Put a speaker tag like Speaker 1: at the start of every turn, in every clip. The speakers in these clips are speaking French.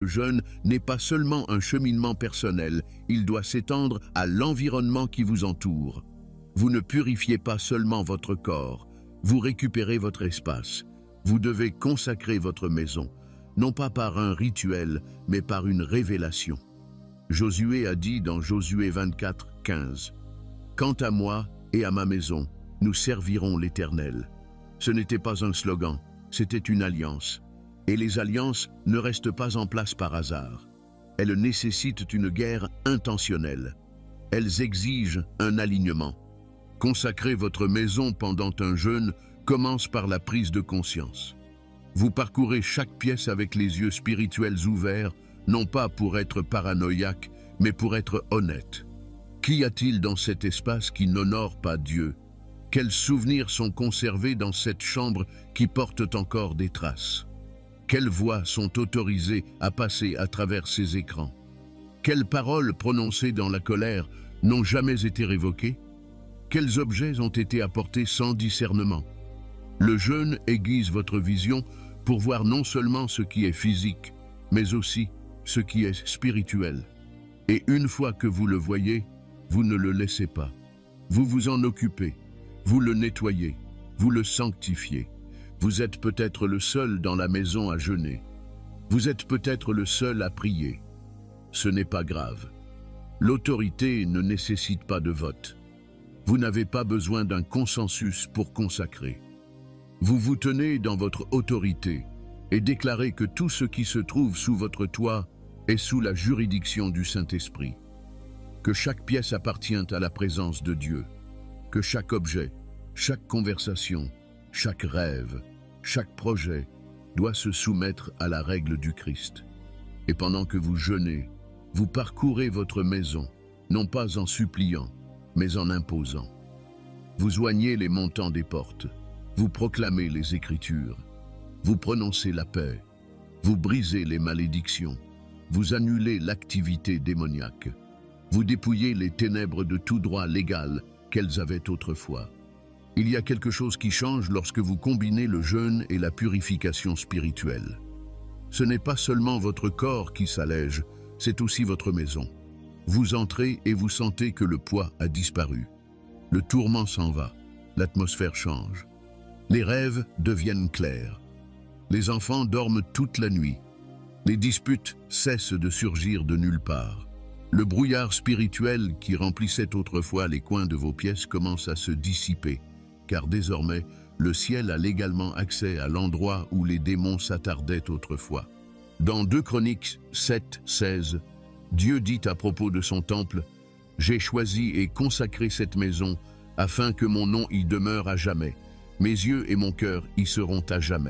Speaker 1: jeûne n'est pas seulement un cheminement personnel, il doit s'étendre à l'environnement qui vous entoure. Vous ne purifiez pas seulement votre corps, vous récupérez votre espace. Vous devez consacrer votre maison, non pas par un rituel, mais par une révélation. Josué a dit dans Josué 24, 15, « Quant à moi et à ma maison, nous servirons l'Éternel. » Ce n'était pas un slogan, c'était une alliance. Et les alliances ne restent pas en place par hasard. Elles nécessitent une guerre intentionnelle. Elles exigent un alignement. Consacrer votre maison pendant un jeûne commence par la prise de conscience. Vous parcourez chaque pièce avec les yeux spirituels ouverts, non pas pour être paranoïaque, mais pour être honnête. Qu'y a-t-il dans cet espace qui n'honore pas Dieu? Quels souvenirs sont conservés dans cette chambre qui portent encore des traces? Quelles voix sont autorisées à passer à travers ces écrans? Quelles paroles prononcées dans la colère n'ont jamais été révoquées? Quels objets ont été apportés sans discernement? Le jeûne aiguise votre vision pour voir non seulement ce qui est physique, mais aussi ce qui est spirituel. Et une fois que vous le voyez, vous ne le laissez pas. Vous vous en occupez, vous le nettoyez, vous le sanctifiez. Vous êtes peut-être le seul dans la maison à jeûner. Vous êtes peut-être le seul à prier. Ce n'est pas grave. L'autorité ne nécessite pas de vote. Vous n'avez pas besoin d'un consensus pour consacrer. Vous vous tenez dans votre autorité et déclarez que tout ce qui se trouve sous votre toit est sous la juridiction du Saint-Esprit. Que chaque pièce appartient à la présence de Dieu. Que chaque objet, chaque conversation, chaque rêve, chaque projet doit se soumettre à la règle du Christ. Et pendant que vous jeûnez, vous parcourez votre maison, non pas en suppliant, mais en imposant. Vous oignez les montants des portes, vous proclamez les Écritures, vous prononcez la paix, vous brisez les malédictions, vous annulez l'activité démoniaque, vous dépouillez les ténèbres de tout droit légal qu'elles avaient autrefois. Il y a quelque chose qui change lorsque vous combinez le jeûne et la purification spirituelle. Ce n'est pas seulement votre corps qui s'allège, c'est aussi votre maison. Vous entrez et vous sentez que le poids a disparu. Le tourment s'en va, l'atmosphère change. Les rêves deviennent clairs. Les enfants dorment toute la nuit. Les disputes cessent de surgir de nulle part. Le brouillard spirituel qui remplissait autrefois les coins de vos pièces commence à se dissiper, car désormais, le ciel a légalement accès à l'endroit où les démons s'attardaient autrefois. Dans 2 Chroniques 7, 16, Dieu dit à propos de son temple, « J'ai choisi et consacré cette maison afin que mon nom y demeure à jamais. Mes yeux et mon cœur y seront à jamais. »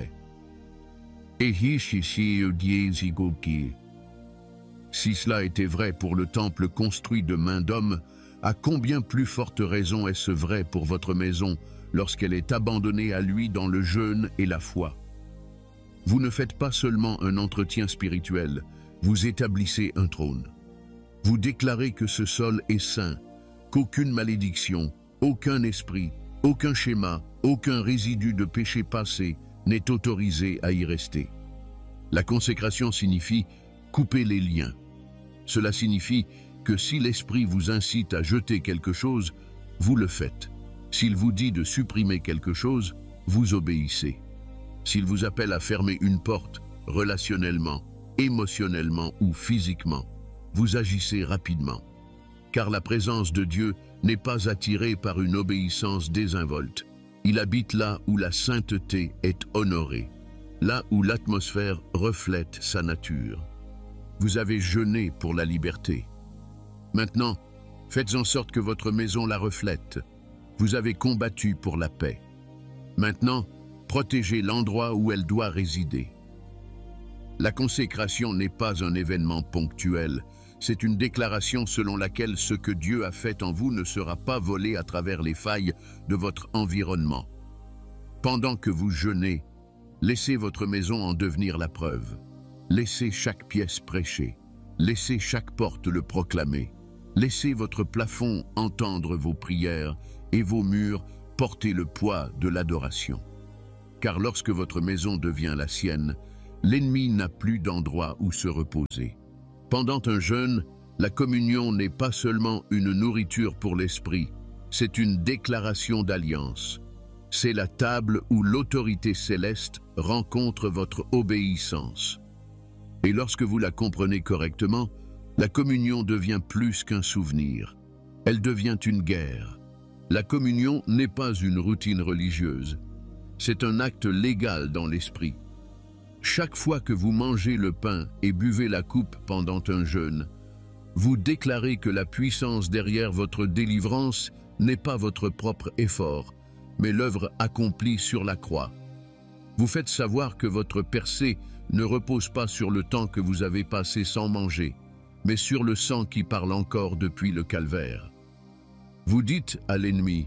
Speaker 1: Si cela était vrai pour le temple construit de main d'homme, à combien plus forte raison est-ce vrai pour votre maison lorsqu'elle est abandonnée à lui dans le jeûne et la foi? Vous ne faites pas seulement un entretien spirituel, vous établissez un trône. Vous déclarez que ce sol est saint, qu'aucune malédiction, aucun esprit, aucun schéma, aucun résidu de péché passé n'est autorisé à y rester. La consécration signifie couper les liens. Cela signifie que si l'esprit vous incite à jeter quelque chose, vous le faites. S'il vous dit de supprimer quelque chose, vous obéissez. S'il vous appelle à fermer une porte, relationnellement, émotionnellement ou physiquement, vous agissez rapidement. Car la présence de Dieu n'est pas attirée par une obéissance désinvolte. Il habite là où la sainteté est honorée, là où l'atmosphère reflète sa nature. Vous avez jeûné pour la liberté. Maintenant, faites en sorte que votre maison la reflète. Vous avez combattu pour la paix. Maintenant, protégez l'endroit où elle doit résider. La consécration n'est pas un événement ponctuel, c'est une déclaration selon laquelle ce que Dieu a fait en vous ne sera pas volé à travers les failles de votre environnement. Pendant que vous jeûnez, laissez votre maison en devenir la preuve. Laissez chaque pièce prêcher. Laissez chaque porte le proclamer. Laissez votre plafond entendre vos prières et vos murs porter le poids de l'adoration. Car lorsque votre maison devient la sienne, L'ennemi n'a plus d'endroit où se reposer. Pendant un jeûne, la communion n'est pas seulement une nourriture pour l'esprit, c'est une déclaration d'alliance. C'est la table où l'autorité céleste rencontre votre obéissance. Et lorsque vous la comprenez correctement, la communion devient plus qu'un souvenir. Elle devient une guerre. La communion n'est pas une routine religieuse. C'est un acte légal dans l'esprit. Chaque fois que vous mangez le pain et buvez la coupe pendant un jeûne, vous déclarez que la puissance derrière votre délivrance n'est pas votre propre effort, mais l'œuvre accomplie sur la croix. Vous faites savoir que votre percée ne repose pas sur le temps que vous avez passé sans manger, mais sur le sang qui parle encore depuis le calvaire. Vous dites à l'ennemi,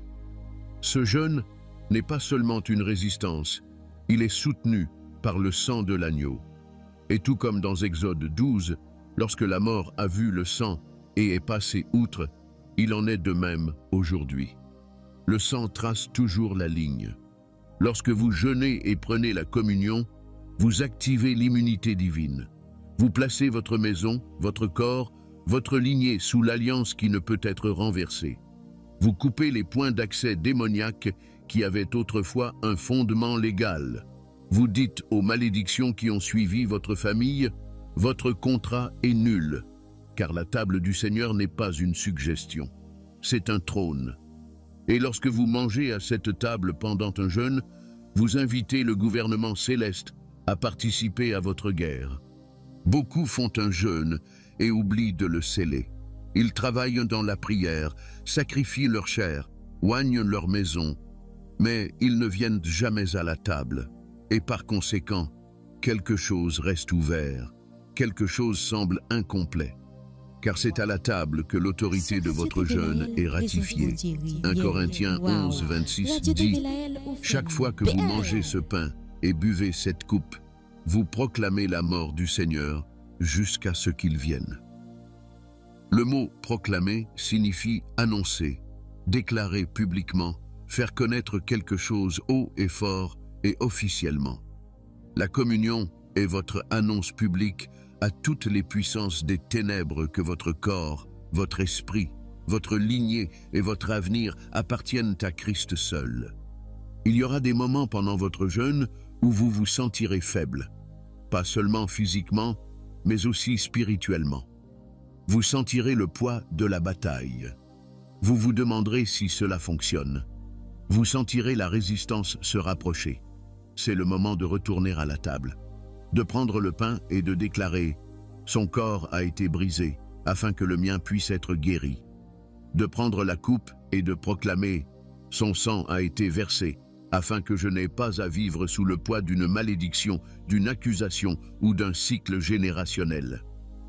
Speaker 1: « Ce jeûne n'est pas seulement une résistance, il est soutenu par le sang de l'agneau. » Et tout comme dans Exode 12, lorsque la mort a vu le sang et est passée outre, il en est de même aujourd'hui. Le sang trace toujours la ligne. Lorsque vous jeûnez et prenez la communion, vous activez l'immunité divine. Vous placez votre maison, votre corps, votre lignée sous l'alliance qui ne peut être renversée. Vous coupez les points d'accès démoniaques qui avaient autrefois un fondement légal. Vous dites aux malédictions qui ont suivi votre famille, « Votre contrat est nul », car la table du Seigneur n'est pas une suggestion, c'est un trône. Et lorsque vous mangez à cette table pendant un jeûne, vous invitez le gouvernement céleste à participer à votre guerre. Beaucoup font un jeûne et oublient de le sceller. Ils travaillent dans la prière, sacrifient leur chair, oignent leur maison, mais ils ne viennent jamais à la table. Et par conséquent, quelque chose reste ouvert, quelque chose semble incomplet. Car c'est à la table que l'autorité de votre jeûne est ratifiée. 1 Corinthiens 11, 26 dit, « Chaque fois que vous mangez ce pain et buvez cette coupe, vous proclamez la mort du Seigneur jusqu'à ce qu'il vienne. » Le mot « proclamer » signifie annoncer, déclarer publiquement, faire connaître quelque chose haut et fort et officiellement. La communion est votre annonce publique à toutes les puissances des ténèbres que votre corps, votre esprit, votre lignée et votre avenir appartiennent à Christ seul. Il y aura des moments pendant votre jeûne où vous vous sentirez faible, pas seulement physiquement, mais aussi spirituellement. Vous sentirez le poids de la bataille. Vous vous demanderez si cela fonctionne. Vous sentirez la résistance se rapprocher. C'est le moment de retourner à la table, de prendre le pain et de déclarer « Son corps a été brisé, afin que le mien puisse être guéri », de prendre la coupe et de proclamer « Son sang a été versé, afin que je n'ai pas à vivre sous le poids d'une malédiction, d'une accusation ou d'un cycle générationnel ».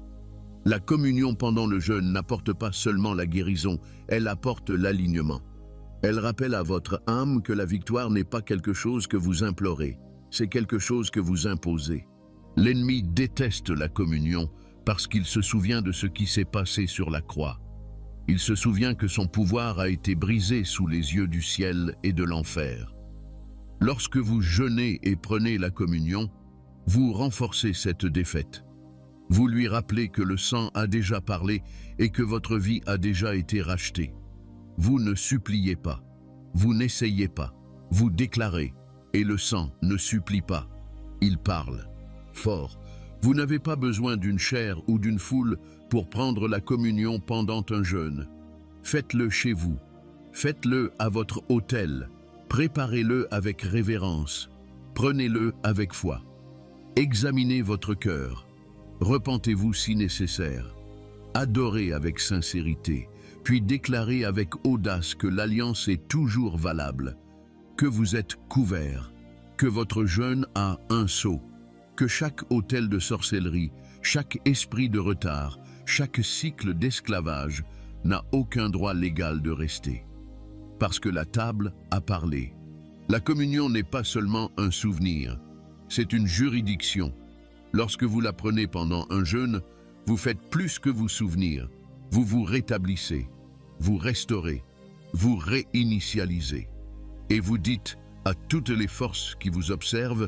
Speaker 1: La communion pendant le jeûne n'apporte pas seulement la guérison, elle apporte l'alignement. Elle rappelle à votre âme que la victoire n'est pas quelque chose que vous implorez, c'est quelque chose que vous imposez. L'ennemi déteste la communion parce qu'il se souvient de ce qui s'est passé sur la croix. Il se souvient que son pouvoir a été brisé sous les yeux du ciel et de l'enfer. Lorsque vous jeûnez et prenez la communion, vous renforcez cette défaite. Vous lui rappelez que le sang a déjà parlé et que votre vie a déjà été rachetée. Vous ne suppliez pas, vous n'essayez pas, vous déclarez, et le sang ne supplie pas, il parle. Fort, vous n'avez pas besoin d'une chair ou d'une foule pour prendre la communion pendant un jeûne. Faites-le chez vous, faites-le à votre autel, préparez-le avec révérence, prenez-le avec foi. Examinez votre cœur. Repentez-vous si nécessaire, adorez avec sincérité, puis déclarez avec audace que l'alliance est toujours valable, que vous êtes couvert, que votre jeûne a un sceau, que chaque autel de sorcellerie, chaque esprit de retard, chaque cycle d'esclavage n'a aucun droit légal de rester. Parce que la table a parlé. La communion n'est pas seulement un souvenir, c'est une juridiction. Lorsque vous la prenez pendant un jeûne, vous faites plus que vous souvenir. Vous vous rétablissez, vous restaurez, vous réinitialisez. Et vous dites à toutes les forces qui vous observent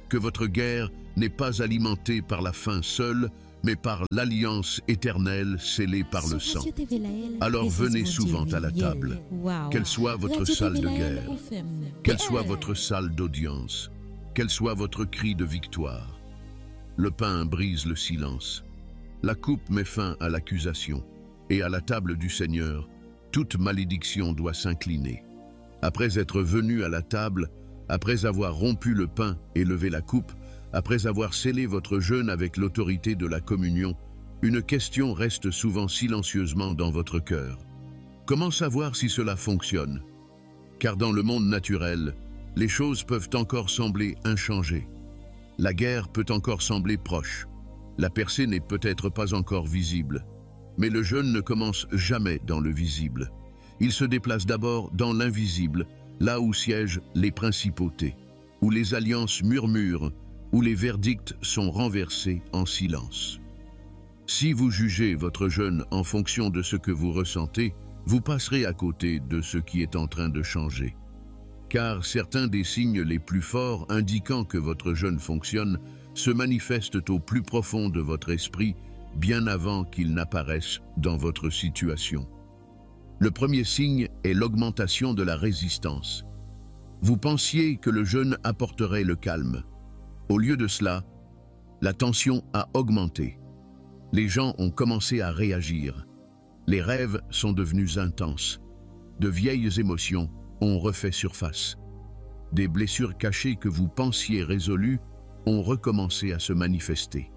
Speaker 1: que votre guerre n'est pas alimentée par la faim seule, mais par l'alliance éternelle scellée par le sang. Alors venez souvent à la table, quelle soit votre salle de guerre, quelle soit votre salle d'audience, quel soit votre cri de victoire. Le pain brise le silence, la coupe met fin à l'accusation, et à la table du Seigneur, toute malédiction doit s'incliner. Après être venu à la table, après avoir rompu le pain et levé la coupe, après avoir scellé votre jeûne avec l'autorité de la communion, une question reste souvent silencieusement dans votre cœur. Comment savoir si cela fonctionne? Car dans le monde naturel, les choses peuvent encore sembler inchangées. La guerre peut encore sembler proche. La percée n'est peut-être pas encore visible. Mais le jeûne ne commence jamais dans le visible. Il se déplace d'abord dans l'invisible, là où siègent les principautés, où les alliances murmurent, où les verdicts sont renversés en silence. Si vous jugez votre jeûne en fonction de ce que vous ressentez, vous passerez à côté de ce qui est en train de changer. Car certains des signes les plus forts indiquant que votre jeûne fonctionne se manifestent au plus profond de votre esprit, bien avant qu'ils n'apparaissent dans votre situation. Le premier signe est l'augmentation de la résistance. Vous pensiez que le jeûne apporterait le calme. Au lieu de cela, la tension a augmenté. Les gens ont commencé à réagir. Les rêves sont devenus intenses. De vieilles émotions ont refait surface. Des blessures cachées que vous pensiez résolues ont recommencé à se manifester.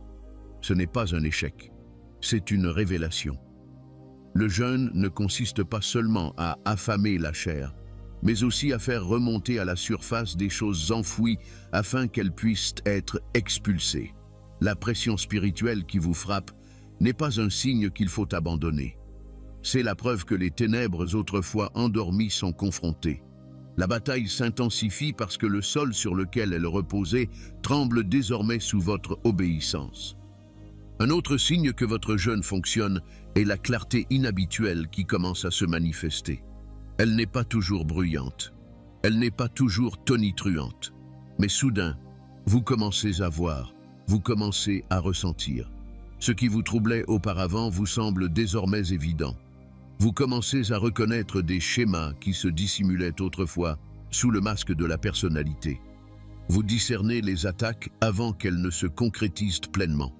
Speaker 1: Ce n'est pas un échec, c'est une révélation. Le jeûne ne consiste pas seulement à affamer la chair, mais aussi à faire remonter à la surface des choses enfouies afin qu'elles puissent être expulsées. La pression spirituelle qui vous frappe n'est pas un signe qu'il faut abandonner. C'est la preuve que les ténèbres autrefois endormies sont confrontées. La bataille s'intensifie parce que le sol sur lequel elle reposait tremble désormais sous votre obéissance. Un autre signe que votre jeûne fonctionne est la clarté inhabituelle qui commence à se manifester. Elle n'est pas toujours bruyante, elle n'est pas toujours tonitruante, mais soudain, vous commencez à voir, vous commencez à ressentir. Ce qui vous troublait auparavant vous semble désormais évident. Vous commencez à reconnaître des schémas qui se dissimulaient autrefois sous le masque de la personnalité. Vous discernez les attaques avant qu'elles ne se concrétisent pleinement.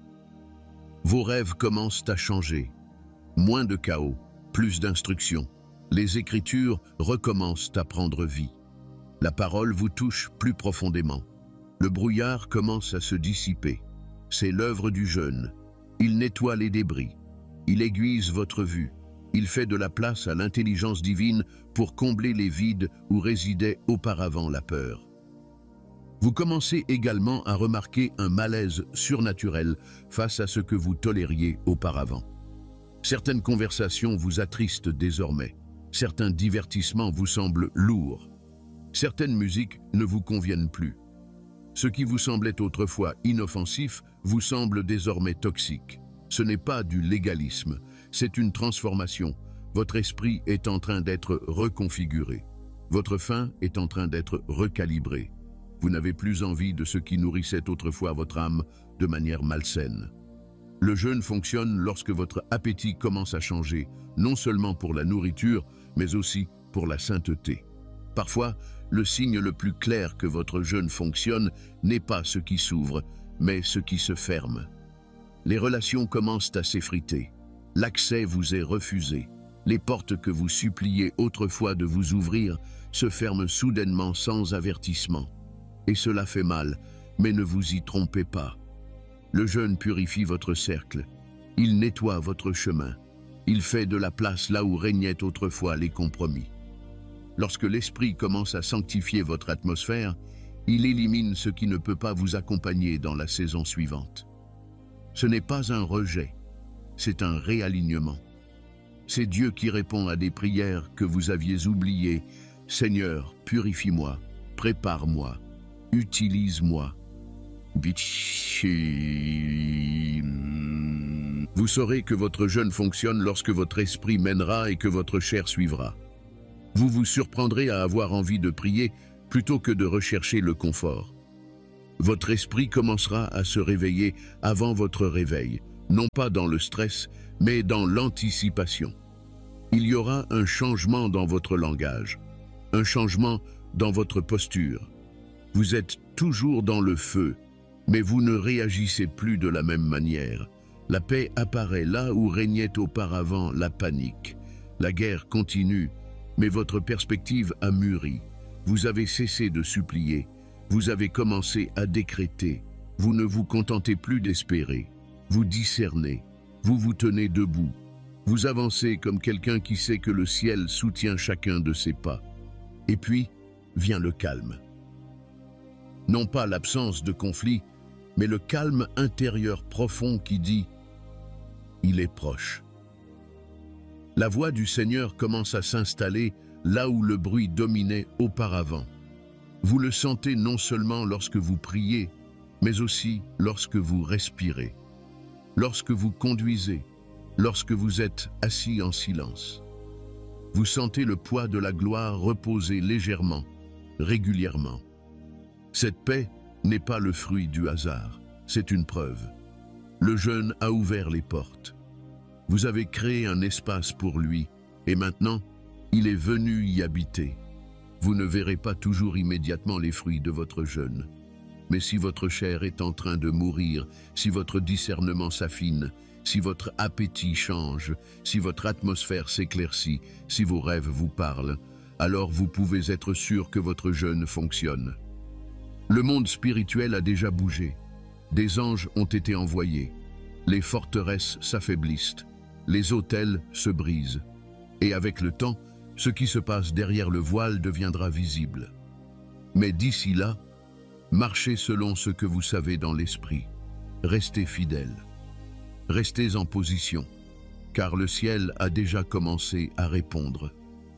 Speaker 1: Vos rêves commencent à changer. Moins de chaos, plus d'instructions. Les Écritures recommencent à prendre vie. La parole vous touche plus profondément. Le brouillard commence à se dissiper. C'est l'œuvre du jeûne. Il nettoie les débris. Il aiguise votre vue. Il fait de la place à l'intelligence divine pour combler les vides où résidait auparavant la peur. Vous commencez également à remarquer un malaise surnaturel face à ce que vous tolériez auparavant. Certaines conversations vous attristent désormais. Certains divertissements vous semblent lourds. Certaines musiques ne vous conviennent plus. Ce qui vous semblait autrefois inoffensif vous semble désormais toxique. Ce n'est pas du légalisme, c'est une transformation. Votre esprit est en train d'être reconfiguré. Votre faim est en train d'être recalibrée. Vous n'avez plus envie de ce qui nourrissait autrefois votre âme de manière malsaine. Le jeûne fonctionne lorsque votre appétit commence à changer, non seulement pour la nourriture, mais aussi pour la sainteté. Parfois, le signe le plus clair que votre jeûne fonctionne n'est pas ce qui s'ouvre, mais ce qui se ferme. Les relations commencent à s'effriter. L'accès vous est refusé. Les portes que vous suppliez autrefois de vous ouvrir se ferment soudainement sans avertissement. Et cela fait mal, mais ne vous y trompez pas. Le jeûne purifie votre cercle. Il nettoie votre chemin. Il fait de la place là où régnaient autrefois les compromis. Lorsque l'Esprit commence à sanctifier votre atmosphère, il élimine ce qui ne peut pas vous accompagner dans la saison suivante. Ce n'est pas un rejet, c'est un réalignement. C'est Dieu qui répond à des prières que vous aviez oubliées. « Seigneur, purifie-moi, prépare-moi, utilise-moi. » Vous saurez que votre jeûne fonctionne lorsque votre esprit mènera et que votre chair suivra. Vous vous surprendrez à avoir envie de prier plutôt que de rechercher le confort. Votre esprit commencera à se réveiller avant votre réveil, non pas dans le stress, mais dans l'anticipation. Il y aura un changement dans votre langage, un changement dans votre posture. Vous êtes toujours dans le feu, mais vous ne réagissez plus de la même manière. La paix apparaît là où régnait auparavant la panique. La guerre continue, mais votre perspective a mûri. Vous avez cessé de supplier. Vous avez commencé à décréter. Vous ne vous contentez plus d'espérer. Vous discernez. Vous vous tenez debout. Vous avancez comme quelqu'un qui sait que le ciel soutient chacun de ses pas. Et puis, vient le calme. Non pas l'absence de conflit, mais le calme intérieur profond qui dit « Il est proche ». La voix du Seigneur commence à s'installer là où le bruit dominait auparavant. Vous le sentez non seulement lorsque vous priez, mais aussi lorsque vous respirez, lorsque vous conduisez, lorsque vous êtes assis en silence. Vous sentez le poids de la gloire reposer légèrement, régulièrement. Cette paix n'est pas le fruit du hasard, c'est une preuve. Le jeûne a ouvert les portes. Vous avez créé un espace pour lui, et maintenant, il est venu y habiter. Vous ne verrez pas toujours immédiatement les fruits de votre jeûne. Mais si votre chair est en train de mourir, si votre discernement s'affine, si votre appétit change, si votre atmosphère s'éclaircit, si vos rêves vous parlent, alors vous pouvez être sûr que votre jeûne fonctionne. Le monde spirituel a déjà bougé. Des anges ont été envoyés. Les forteresses s'affaiblissent. Les autels se brisent. Et avec le temps, ce qui se passe derrière le voile deviendra visible. Mais d'ici là, marchez selon ce que vous savez dans l'esprit. Restez fidèles. Restez en position, car le ciel a déjà commencé à répondre.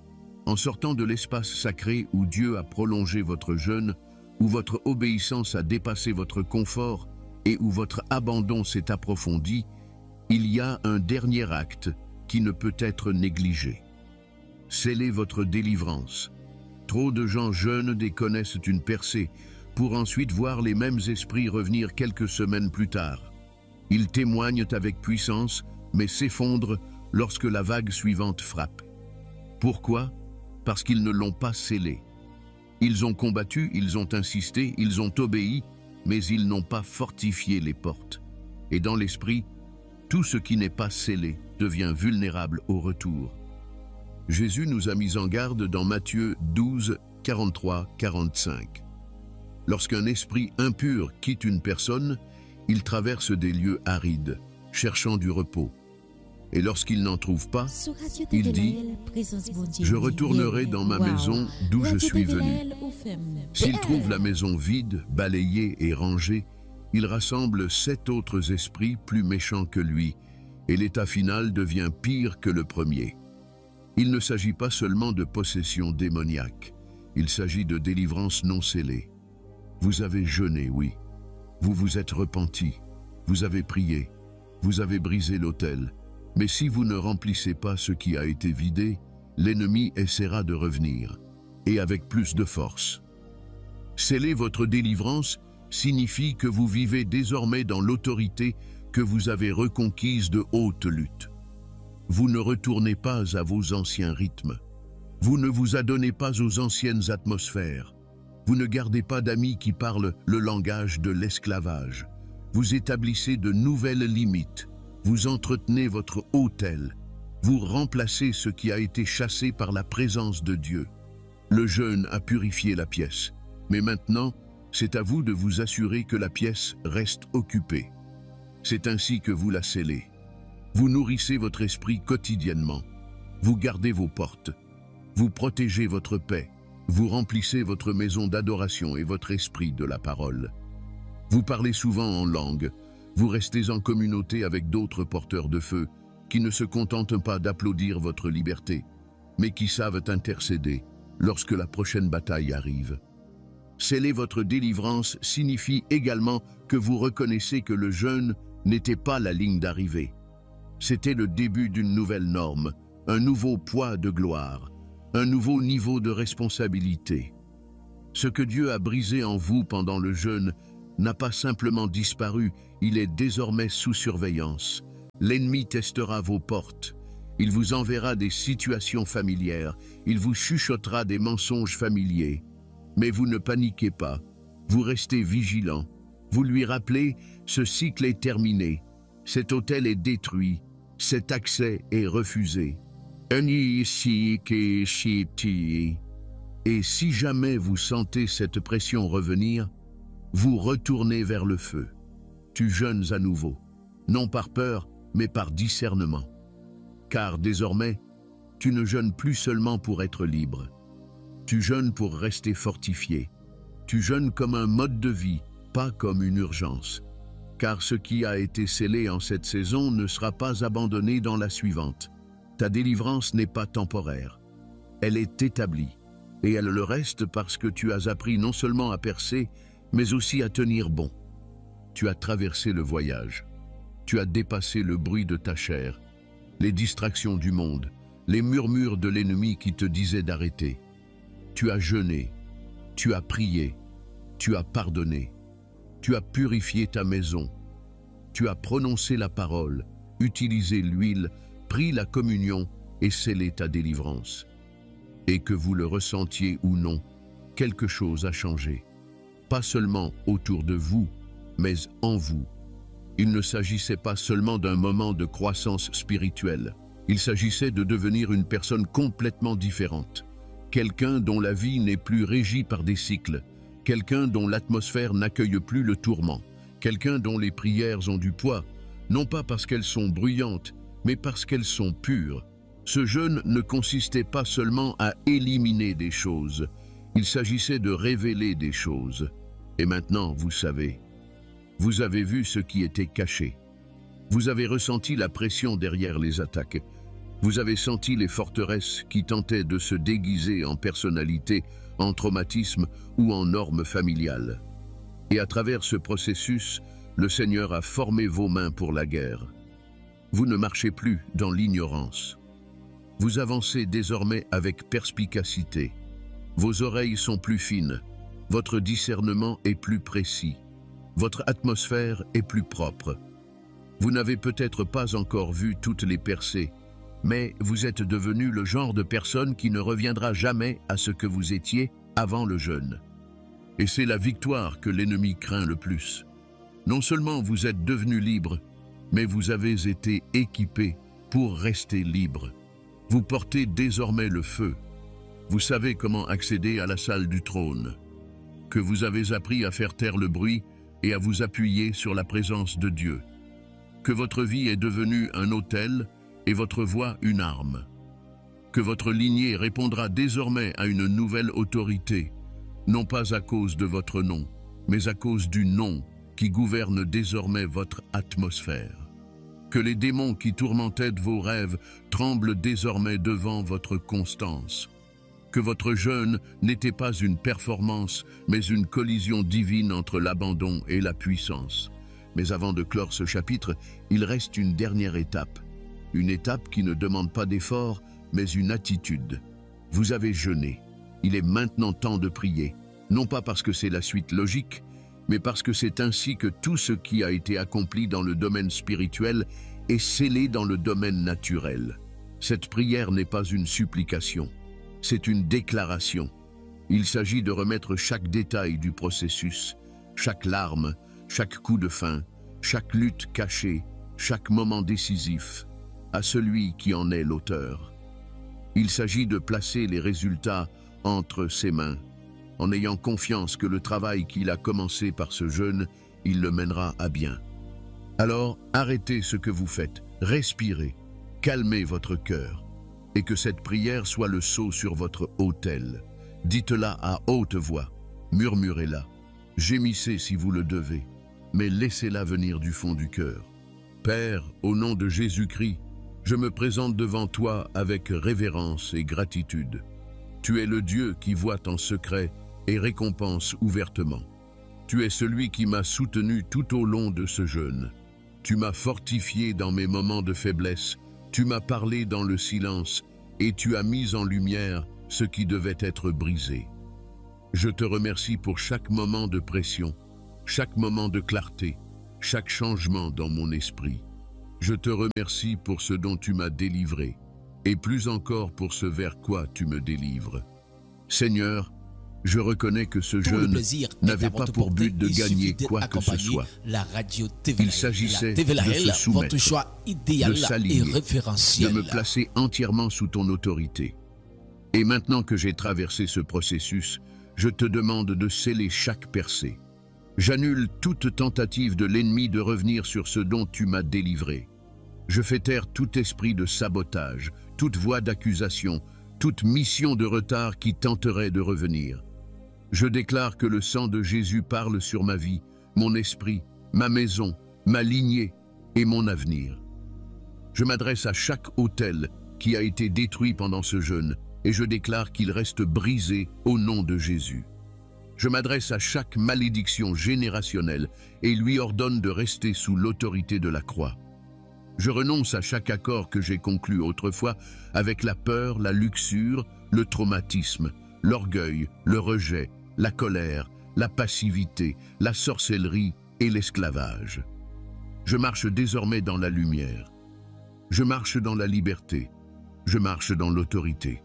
Speaker 1: En sortant de l'espace sacré où Dieu a prolongé votre jeûne, où votre obéissance a dépassé votre confort et où votre abandon s'est approfondi, il y a un dernier acte qui ne peut être négligé. Scellez votre délivrance. Trop de gens jeûnent et connaissent une percée, pour ensuite voir les mêmes esprits revenir quelques semaines plus tard. Ils témoignent avec puissance, mais s'effondrent lorsque la vague suivante frappe. Pourquoi? Parce qu'ils ne l'ont pas scellé. Ils ont combattu, ils ont insisté, ils ont obéi, mais ils n'ont pas fortifié les portes. Et dans l'esprit, tout ce qui n'est pas scellé devient vulnérable au retour. Jésus nous a mis en garde dans Matthieu 12, 43-45. Lorsqu'un esprit impur quitte une personne, il traverse des lieux arides, cherchant du repos. Et lorsqu'il n'en trouve pas, il dit « Je retournerai dans ma maison d'où je suis venu ». S'il trouve la maison vide, balayée et rangée, il rassemble 7 autres esprits plus méchants que lui, et l'état final devient pire que le premier. Il ne s'agit pas seulement de possession démoniaque, il s'agit de délivrance non scellée. Vous avez jeûné, oui. Vous vous êtes repenti, vous avez prié, vous avez brisé l'autel. Mais si vous ne remplissez pas ce qui a été vidé, l'ennemi essaiera de revenir, et avec plus de force. Sceller votre délivrance signifie que vous vivez désormais dans l'autorité que vous avez reconquise de haute lutte. Vous ne retournez pas à vos anciens rythmes. Vous ne vous adonnez pas aux anciennes atmosphères. Vous ne gardez pas d'amis qui parlent le langage de l'esclavage. Vous établissez de nouvelles limites. Vous entretenez votre autel. Vous remplacez ce qui a été chassé par la présence de Dieu. Le jeûne a purifié la pièce. Mais maintenant, c'est à vous de vous assurer que la pièce reste occupée. C'est ainsi que vous la scellez. Vous nourrissez votre esprit quotidiennement. Vous gardez vos portes. Vous protégez votre paix. Vous remplissez votre maison d'adoration et votre esprit de la parole. Vous parlez souvent en langue. Vous restez en communauté avec d'autres porteurs de feu qui ne se contentent pas d'applaudir votre liberté, mais qui savent intercéder lorsque la prochaine bataille arrive. Sceller votre délivrance signifie également que vous reconnaissez que le jeûne n'était pas la ligne d'arrivée. C'était le début d'une nouvelle norme, un nouveau poids de gloire, un nouveau niveau de responsabilité. Ce que Dieu a brisé en vous pendant le jeûne n'a pas simplement disparu, il est désormais sous surveillance. L'ennemi testera vos portes. Il vous enverra des situations familières, il vous chuchotera des mensonges familiers. Mais vous ne paniquez pas, vous restez vigilant. Vous lui rappelez, ce cycle est terminé, cet hôtel est détruit, cet accès est refusé. Et si jamais vous sentez cette pression revenir, vous retournez vers le feu. Tu jeûnes à nouveau, non par peur, mais par discernement. Car désormais, tu ne jeûnes plus seulement pour être libre. Tu jeûnes pour rester fortifié. Tu jeûnes comme un mode de vie, pas comme une urgence. Car ce qui a été scellé en cette saison ne sera pas abandonné dans la suivante. Ta délivrance n'est pas temporaire. Elle est établie. Et elle le reste parce que tu as appris non seulement à percer, mais aussi à tenir bon. Tu as traversé le voyage. Tu as dépassé le bruit de ta chair, les distractions du monde, les murmures de l'ennemi qui te disaient d'arrêter. Tu as jeûné, tu as prié, tu as pardonné, tu as purifié ta maison, tu as prononcé la parole, utilisé l'huile, pris la communion et scellé ta délivrance. Et que vous le ressentiez ou non, quelque chose a changé. Pas seulement autour de vous, mais en vous. Il ne s'agissait pas seulement d'un moment de croissance spirituelle. Il s'agissait de devenir une personne complètement différente. Quelqu'un dont la vie n'est plus régie par des cycles. Quelqu'un dont l'atmosphère n'accueille plus le tourment. Quelqu'un dont les prières ont du poids, non pas parce qu'elles sont bruyantes, mais parce qu'elles sont pures. Ce jeûne ne consistait pas seulement à éliminer des choses. Il s'agissait de révéler des choses. Et maintenant, vous savez. Vous avez vu ce qui était caché. Vous avez ressenti la pression derrière les attaques. Vous avez senti les forteresses qui tentaient de se déguiser en personnalité, en traumatisme ou en normes familiales. Et à travers ce processus, le Seigneur a formé vos mains pour la guerre. Vous ne marchez plus dans l'ignorance. Vous avancez désormais avec perspicacité. Vos oreilles sont plus fines. Votre discernement est plus précis. Votre atmosphère est plus propre. Vous n'avez peut-être pas encore vu toutes les percées, mais vous êtes devenu le genre de personne qui ne reviendra jamais à ce que vous étiez avant le jeûne. Et c'est la victoire que l'ennemi craint le plus. Non seulement vous êtes devenu libre, mais vous avez été équipé pour rester libre. Vous portez désormais le feu. Vous savez comment accéder à la salle du trône. Que vous avez appris à faire taire le bruit et à vous appuyer sur la présence de Dieu. Que votre vie est devenue un autel et votre voix une arme. Que votre lignée répondra désormais à une nouvelle autorité, non pas à cause de votre nom, mais à cause du nom qui gouverne désormais votre atmosphère. Que les démons qui tourmentaient vos rêves tremblent désormais devant votre constance. Que votre jeûne n'était pas une performance, mais une collision divine entre l'abandon et la puissance. Mais avant de clore ce chapitre, il reste une dernière étape. Une étape qui ne demande pas d'effort, mais une attitude. Vous avez jeûné. Il est maintenant temps de prier. Non pas parce que c'est la suite logique, mais parce que c'est ainsi que tout ce qui a été accompli dans le domaine spirituel est scellé dans le domaine naturel. Cette prière n'est pas une supplication. C'est une déclaration. Il s'agit de remettre chaque détail du processus, chaque larme, chaque coup de faim, chaque lutte cachée, chaque moment décisif, à celui qui en est l'auteur. Il s'agit de placer les résultats entre ses mains, en ayant confiance que le travail qu'il a commencé par ce jeûne, il le mènera à bien. Alors, arrêtez ce que vous faites, respirez, calmez votre cœur. Et que cette prière soit le sceau sur votre autel. Dites-la à haute voix, murmurez-la, gémissez si vous le devez, mais laissez-la venir du fond du cœur. Père, au nom de Jésus-Christ, je me présente devant toi avec révérence et gratitude. Tu es le Dieu qui voit en secret et récompense ouvertement. Tu es celui qui m'a soutenu tout au long de ce jeûne. Tu m'as fortifié dans mes moments de faiblesse. Tu m'as parlé dans le silence et tu as mis en lumière ce qui devait être brisé. Je te remercie pour chaque moment de pression, chaque moment de clarté, chaque changement dans mon esprit. Je te remercie pour ce dont tu m'as délivré, et plus encore pour ce vers quoi tu me délivres. Seigneur, je reconnais que ce jeûne n'avait pas pour but de gagner quoi que ce soit. Il s'agissait de se soumettre, de s'aligner, de me placer entièrement sous ton autorité. Et maintenant que j'ai traversé ce processus, je te demande de sceller chaque percée. J'annule toute tentative de l'ennemi de revenir sur ce dont tu m'as délivré. Je fais taire tout esprit de sabotage, toute voie d'accusation, toute mission de retard qui tenterait de revenir. Je déclare que le sang de Jésus parle sur ma vie, mon esprit, ma maison, ma lignée et mon avenir. Je m'adresse à chaque autel qui a été détruit pendant ce jeûne et je déclare qu'il reste brisé au nom de Jésus. Je m'adresse à chaque malédiction générationnelle et lui ordonne de rester sous l'autorité de la croix. Je renonce à chaque accord que j'ai conclu autrefois avec la peur, la luxure, le traumatisme, l'orgueil, le rejet, la colère, la passivité, la sorcellerie et l'esclavage. Je marche désormais dans la lumière. Je marche dans la liberté. Je marche dans l'autorité.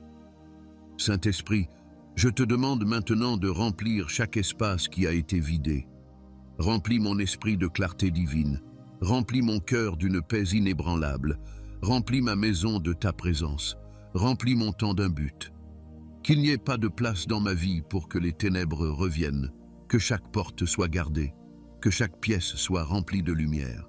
Speaker 1: Saint-Esprit, je te demande maintenant de remplir chaque espace qui a été vidé. Remplis mon esprit de clarté divine. Remplis mon cœur d'une paix inébranlable. Remplis ma maison de ta présence. Remplis mon temps d'un but. Qu'il n'y ait pas de place dans ma vie pour que les ténèbres reviennent, que chaque porte soit gardée, que chaque pièce soit remplie de lumière.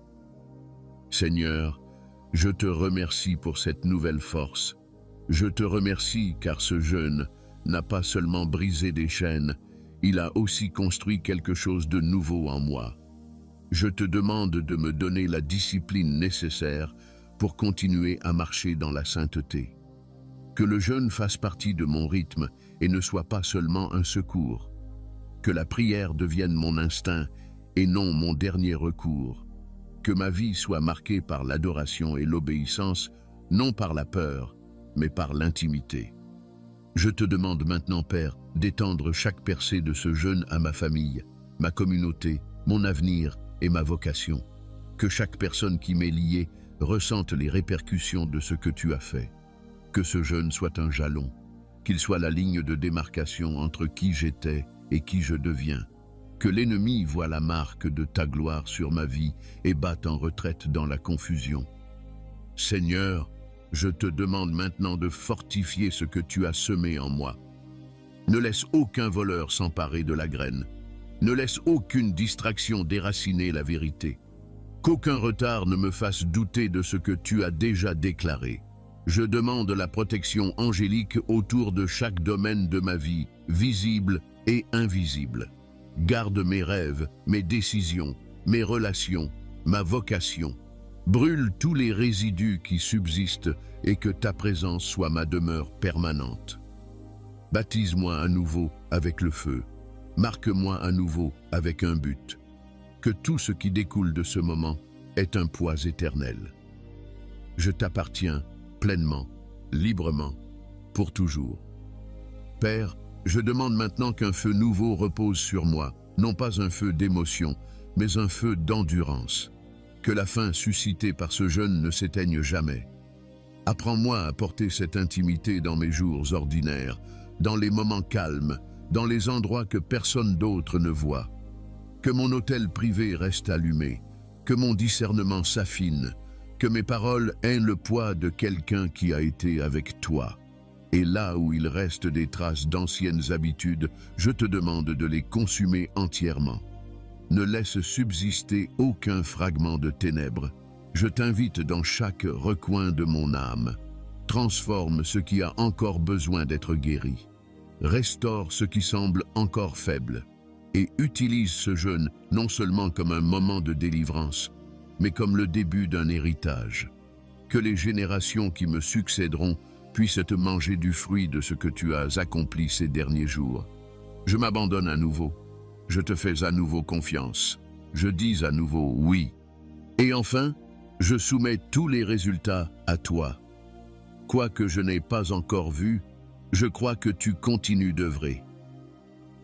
Speaker 1: Seigneur, je te remercie pour cette nouvelle force. Je te remercie car ce jeûne n'a pas seulement brisé des chaînes, il a aussi construit quelque chose de nouveau en moi. Je te demande de me donner la discipline nécessaire pour continuer à marcher dans la sainteté. Que le jeûne fasse partie de mon rythme et ne soit pas seulement un secours. Que la prière devienne mon instinct et non mon dernier recours. Que ma vie soit marquée par l'adoration et l'obéissance, non par la peur, mais par l'intimité. Je te demande maintenant, Père, d'étendre chaque percée de ce jeûne à ma famille, ma communauté, mon avenir et ma vocation. Que chaque personne qui m'est liée ressente les répercussions de ce que tu as fait. Que ce jeûne soit un jalon, qu'il soit la ligne de démarcation entre qui j'étais et qui je deviens. Que l'ennemi voie la marque de ta gloire sur ma vie et batte en retraite dans la confusion. Seigneur, je te demande maintenant de fortifier ce que tu as semé en moi. Ne laisse aucun voleur s'emparer de la graine. Ne laisse aucune distraction déraciner la vérité. Qu'aucun retard ne me fasse douter de ce que tu as déjà déclaré. Je demande la protection angélique autour de chaque domaine de ma vie, visible et invisible. Garde mes rêves, mes décisions, mes relations, ma vocation. Brûle tous les résidus qui subsistent et que ta présence soit ma demeure permanente. Baptise-moi à nouveau avec le feu. Marque-moi à nouveau avec un but. Que tout ce qui découle de ce moment est un poids éternel. Je t'appartiens pleinement, librement, pour toujours. Père, je demande maintenant qu'un feu nouveau repose sur moi, non pas un feu d'émotion, mais un feu d'endurance. Que la faim suscitée par ce jeûne ne s'éteigne jamais. Apprends-moi à porter cette intimité dans mes jours ordinaires, dans les moments calmes, dans les endroits que personne d'autre ne voit. Que mon autel privé reste allumé, que mon discernement s'affine, que mes paroles aient le poids de quelqu'un qui a été avec toi. Et là où il reste des traces d'anciennes habitudes, je te demande de les consumer entièrement. Ne laisse subsister aucun fragment de ténèbres. Je t'invite dans chaque recoin de mon âme. Transforme ce qui a encore besoin d'être guéri. Restaure ce qui semble encore faible. Et utilise ce jeûne non seulement comme un moment de délivrance, mais comme le début d'un héritage. Que les générations qui me succéderont puissent te manger du fruit de ce que tu as accompli ces derniers jours. Je m'abandonne à nouveau. Je te fais à nouveau confiance. Je dis à nouveau oui. Et enfin, je soumets tous les résultats à toi. Quoique je n'ai pas encore vu, je crois que tu continues d'œuvrer.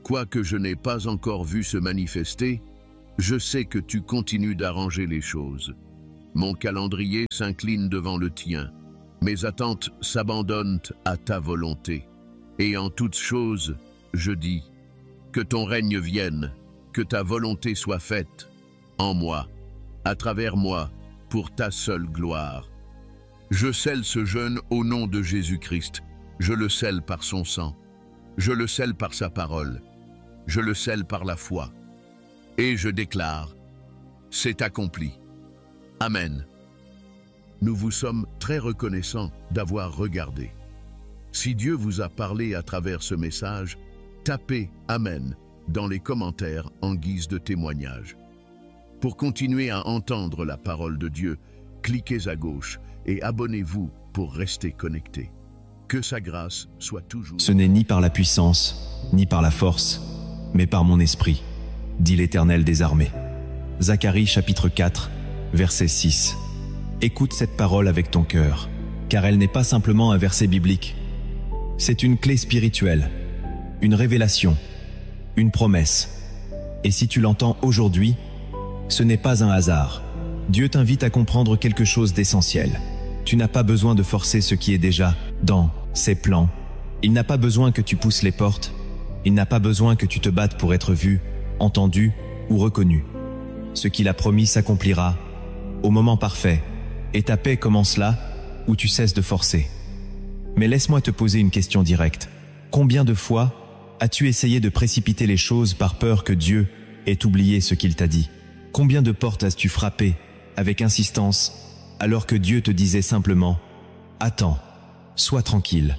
Speaker 1: Quoique je n'ai pas encore vu se manifester, je sais que tu continues d'arranger les choses. Mon calendrier s'incline devant le tien. Mes attentes s'abandonnent à ta volonté. Et en toutes choses, je dis, que ton règne vienne, que ta volonté soit faite, en moi, à travers moi, pour ta seule gloire. Je scelle ce jeûne au nom de Jésus-Christ. Je le scelle par son sang. Je le scelle par sa parole. Je le scelle par la foi. Et je déclare, c'est accompli. Amen. Nous vous sommes très reconnaissants d'avoir regardé. Si Dieu vous a parlé à travers ce message, tapez « Amen » dans les commentaires en guise de témoignage. Pour continuer à entendre la parole de Dieu, cliquez à gauche et abonnez-vous pour rester connecté. Que sa grâce soit toujours...
Speaker 2: Ce n'est ni par la puissance, ni par la force, mais par mon esprit, dit l'Éternel des armées. Zacharie chapitre 4, verset 6. Écoute cette parole avec ton cœur, car elle n'est pas simplement un verset biblique. C'est une clé spirituelle, une révélation, une promesse. Et si tu l'entends aujourd'hui, ce n'est pas un hasard. Dieu t'invite à comprendre quelque chose d'essentiel. Tu n'as pas besoin de forcer ce qui est déjà dans ses plans. Il n'a pas besoin que tu pousses les portes. Il n'a pas besoin que tu te battes pour être vu, entendu ou reconnu. Ce qu'il a promis s'accomplira au moment parfait, et ta paix commence là où tu cesses de forcer. Mais laisse-moi te poser une question directe. Combien de fois as-tu essayé de précipiter les choses par peur que Dieu ait oublié ce qu'il t'a dit? Combien de portes as-tu frappé avec insistance alors que Dieu te disait simplement « Attends, sois tranquille,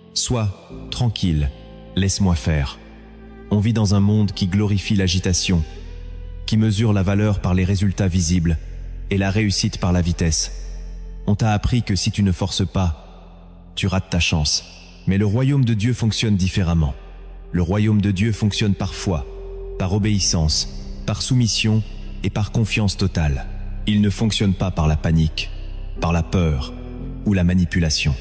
Speaker 2: laisse-moi faire ». On vit dans un monde qui glorifie l'agitation, qui mesure la valeur par les résultats visibles et la réussite par la vitesse. On t'a appris que si tu ne forces pas, tu rates ta chance. Mais le royaume de Dieu fonctionne différemment. Le royaume de Dieu fonctionne par foi, par obéissance, par soumission et par confiance totale. Il ne fonctionne pas par la panique, par la peur ou la manipulation.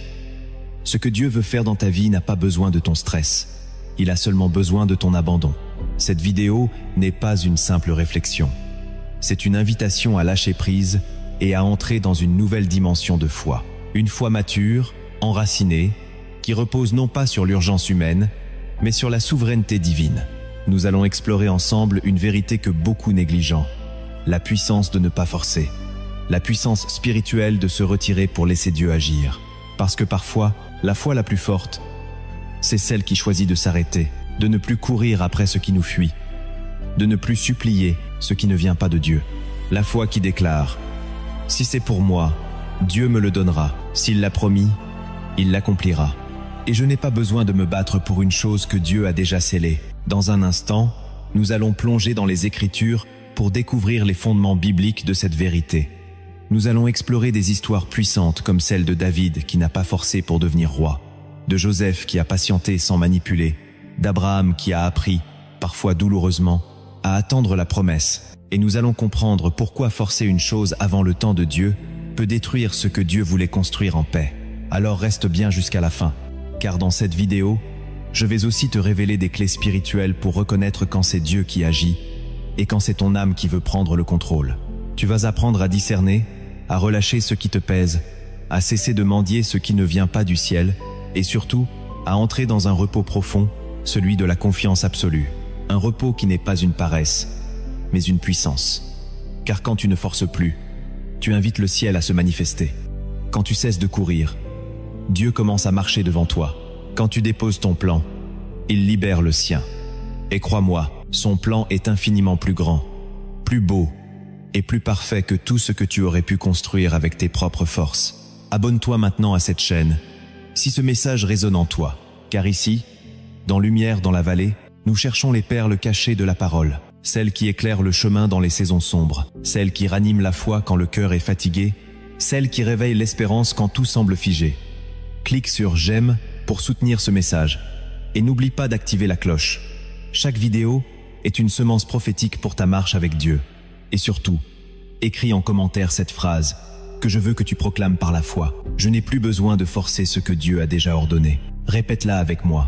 Speaker 2: Ce que Dieu veut faire dans ta vie n'a pas besoin de ton stress. Il a seulement besoin de ton abandon. Cette vidéo n'est pas une simple réflexion. C'est une invitation à lâcher prise et à entrer dans une nouvelle dimension de foi. Une foi mature, enracinée, qui repose non pas sur l'urgence humaine, mais sur la souveraineté divine. Nous allons explorer ensemble une vérité que beaucoup négligent. La puissance de ne pas forcer. La puissance spirituelle de se retirer pour laisser Dieu agir. Parce que parfois, la foi la plus forte, c'est celle qui choisit de s'arrêter, de ne plus courir après ce qui nous fuit, de ne plus supplier ce qui ne vient pas de Dieu. La foi qui déclare « Si c'est pour moi, Dieu me le donnera. S'il l'a promis, il l'accomplira. Et je n'ai pas besoin de me battre pour une chose que Dieu a déjà scellée. » Dans un instant, nous allons plonger dans les Écritures pour découvrir les fondements bibliques de cette vérité. Nous allons explorer des histoires puissantes comme celle de David qui n'a pas forcé pour devenir roi, de Joseph qui a patienté sans manipuler, d'Abraham qui a appris, parfois douloureusement, à attendre la promesse. Et nous allons comprendre pourquoi forcer une chose avant le temps de Dieu peut détruire ce que Dieu voulait construire en paix. Alors reste bien jusqu'à la fin, car dans cette vidéo, je vais aussi te révéler des clés spirituelles pour reconnaître quand c'est Dieu qui agit et quand c'est ton âme qui veut prendre le contrôle. Tu vas apprendre à discerner, à relâcher ce qui te pèse, à cesser de mendier ce qui ne vient pas du ciel et surtout à entrer dans un repos profond, celui de la confiance absolue. Un repos qui n'est pas une paresse, mais une puissance. Car quand tu ne forces plus, tu invites le ciel à se manifester. Quand tu cesses de courir, Dieu commence à marcher devant toi. Quand tu déposes ton plan, il libère le sien. Et crois-moi, son plan est infiniment plus grand, plus beau et plus parfait que tout ce que tu aurais pu construire avec tes propres forces. Abonne-toi maintenant à cette chaîne, si ce message résonne en toi. Car ici, dans Lumière dans la vallée, nous cherchons les perles cachées de la parole, celles qui éclairent le chemin dans les saisons sombres, celles qui raniment la foi quand le cœur est fatigué, celles qui réveillent l'espérance quand tout semble figé. Clique sur « J'aime » pour soutenir ce message. Et n'oublie pas d'activer la cloche. Chaque vidéo est une semence prophétique pour ta marche avec Dieu. Et surtout, écris en commentaire cette phrase que je veux que tu proclames par la foi. Je n'ai plus besoin de forcer ce que Dieu a déjà ordonné. Répète-la avec moi.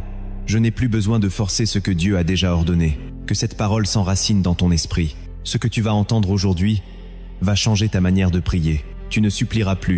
Speaker 2: Je n'ai plus besoin de forcer ce que Dieu a déjà ordonné. Que cette parole s'enracine dans ton esprit. Ce que tu vas entendre aujourd'hui va changer ta manière de prier. Tu ne supplieras plus.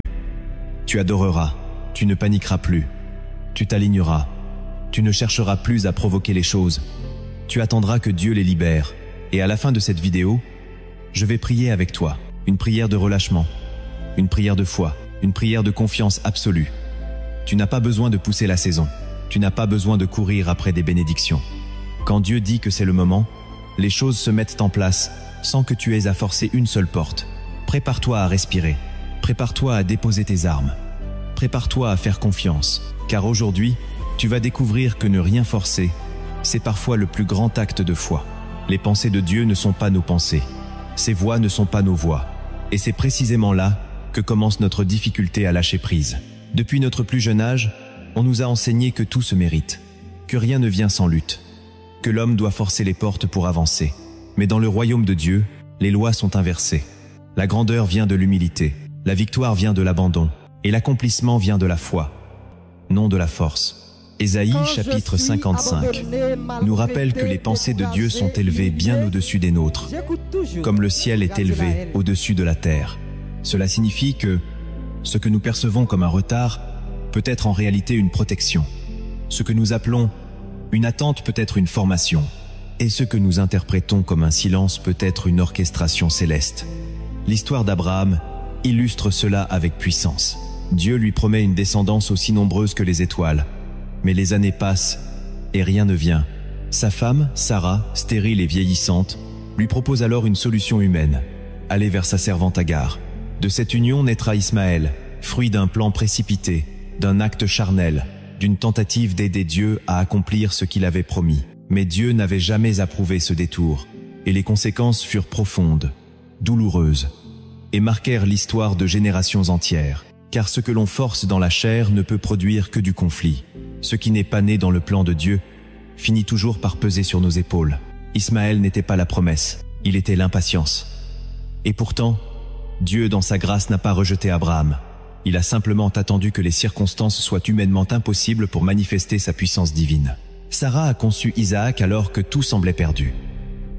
Speaker 2: Tu adoreras. Tu ne paniqueras plus. Tu t'aligneras. Tu ne chercheras plus à provoquer les choses. Tu attendras que Dieu les libère. Et à la fin de cette vidéo, je vais prier avec toi. Une prière de relâchement. Une prière de foi. Une prière de confiance absolue. Tu n'as pas besoin de pousser la saison. Tu n'as pas besoin de courir après des bénédictions. Quand Dieu dit que c'est le moment, les choses se mettent en place sans que tu aies à forcer une seule porte. Prépare-toi à respirer. Prépare-toi à déposer tes armes. Prépare-toi à faire confiance. Car aujourd'hui, tu vas découvrir que ne rien forcer, c'est parfois le plus grand acte de foi. Les pensées de Dieu ne sont pas nos pensées. Ses voix ne sont pas nos voix. Et c'est précisément là que commence notre difficulté à lâcher prise. Depuis notre plus jeune âge, on nous a enseigné que tout se mérite, que rien ne vient sans lutte, que l'homme doit forcer les portes pour avancer. Mais dans le royaume de Dieu, les lois sont inversées. La grandeur vient de l'humilité, la victoire vient de l'abandon, et l'accomplissement vient de la foi, non de la force. Ésaïe chapitre 55 nous rappelle que les pensées de Dieu sont élevées bien au-dessus des nôtres, comme le ciel est élevé au-dessus de la terre. Cela signifie que ce que nous percevons comme un retard peut être en réalité une protection. Ce que nous appelons une attente peut être une formation. Et ce que nous interprétons comme un silence peut être une orchestration céleste. L'histoire d'Abraham illustre cela avec puissance. Dieu lui promet une descendance aussi nombreuse que les étoiles. Mais les années passent et rien ne vient. Sa femme, Sarah, stérile et vieillissante, lui propose alors une solution humaine. Aller vers sa servante Agar. De cette union naîtra Ismaël, fruit d'un plan précipité, d'un acte charnel, d'une tentative d'aider Dieu à accomplir ce qu'il avait promis. Mais Dieu n'avait jamais approuvé ce détour, et les conséquences furent profondes, douloureuses, et marquèrent l'histoire de générations entières. Car ce que l'on force dans la chair ne peut produire que du conflit. Ce qui n'est pas né dans le plan de Dieu finit toujours par peser sur nos épaules. Ismaël n'était pas la promesse, il était l'impatience. Et pourtant, Dieu dans sa grâce n'a pas rejeté Abraham. Il a simplement attendu que les circonstances soient humainement impossibles pour manifester sa puissance divine. Sarah a conçu Isaac alors que tout semblait perdu. Pourquoi ?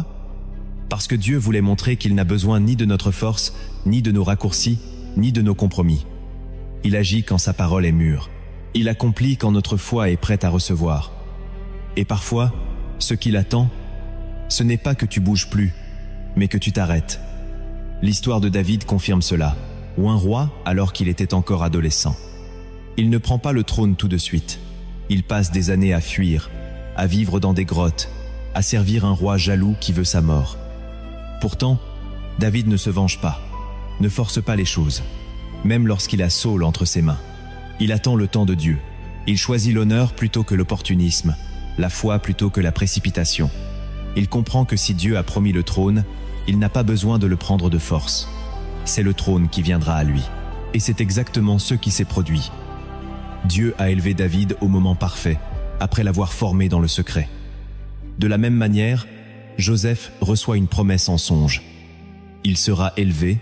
Speaker 2: Parce que Dieu voulait montrer qu'il n'a besoin ni de notre force, ni de nos raccourcis, ni de nos compromis. Il agit quand sa parole est mûre. Il accomplit quand notre foi est prête à recevoir. Et parfois, ce qu'il attend, ce n'est pas que tu bouges plus, mais que tu t'arrêtes. L'histoire de David confirme cela, ou un roi alors qu'il était encore adolescent. Il ne prend pas le trône tout de suite. Il passe des années à fuir, à vivre dans des grottes, à servir un roi jaloux qui veut sa mort. Pourtant, David ne se venge pas, ne force pas les choses, même lorsqu'il a Saül entre ses mains. Il attend le temps de Dieu. Il choisit l'honneur plutôt que l'opportunisme, la foi plutôt que la précipitation. Il comprend que si Dieu a promis le trône, il n'a pas besoin de le prendre de force. C'est le trône qui viendra à lui. Et c'est exactement ce qui s'est produit. Dieu a élevé David au moment parfait, après l'avoir formé dans le secret. De la même manière, Joseph reçoit une promesse en songe. Il sera élevé,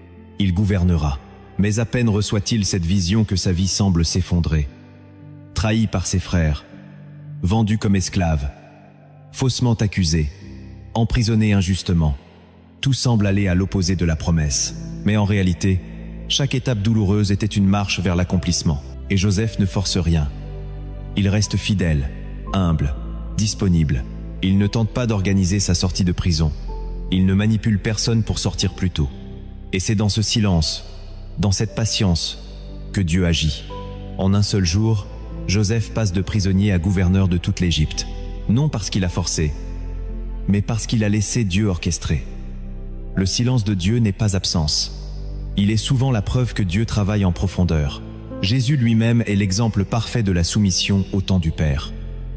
Speaker 2: il gouvernera. Mais à peine reçoit-il cette vision que sa vie semble s'effondrer. Trahi par ses frères, vendu comme esclave, faussement accusé, emprisonné injustement. Tout semble aller à l'opposé de la promesse. Mais en réalité, chaque étape douloureuse était une marche vers l'accomplissement. Et Joseph ne force rien. Il reste fidèle, humble, disponible. Il ne tente pas d'organiser sa sortie de prison. Il ne manipule personne pour sortir plus tôt. Et c'est dans ce silence, dans cette patience, que Dieu agit. En un seul jour, Joseph passe de prisonnier à gouverneur de toute l'Égypte. Non parce qu'il a forcé, mais parce qu'il a laissé Dieu orchestrer. Le silence de Dieu n'est pas absence. Il est souvent la preuve que Dieu travaille en profondeur. Jésus lui-même est l'exemple parfait de la soumission au temps du Père.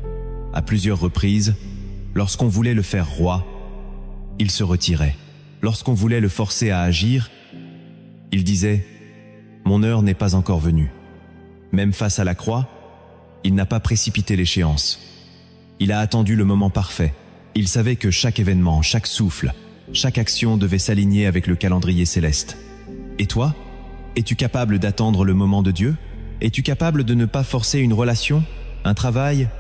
Speaker 2: À plusieurs reprises, lorsqu'on voulait le faire roi, il se retirait. Lorsqu'on voulait le forcer à agir, il disait « Mon heure n'est pas encore venue ». Même face à la croix, il n'a pas précipité l'échéance. Il a attendu le moment parfait. Il savait que chaque événement, chaque souffle, chaque action devait s'aligner avec le calendrier céleste. Et toi ? Es-tu capable d'attendre le moment de Dieu ? Es-tu capable de ne pas forcer une relation, un travail,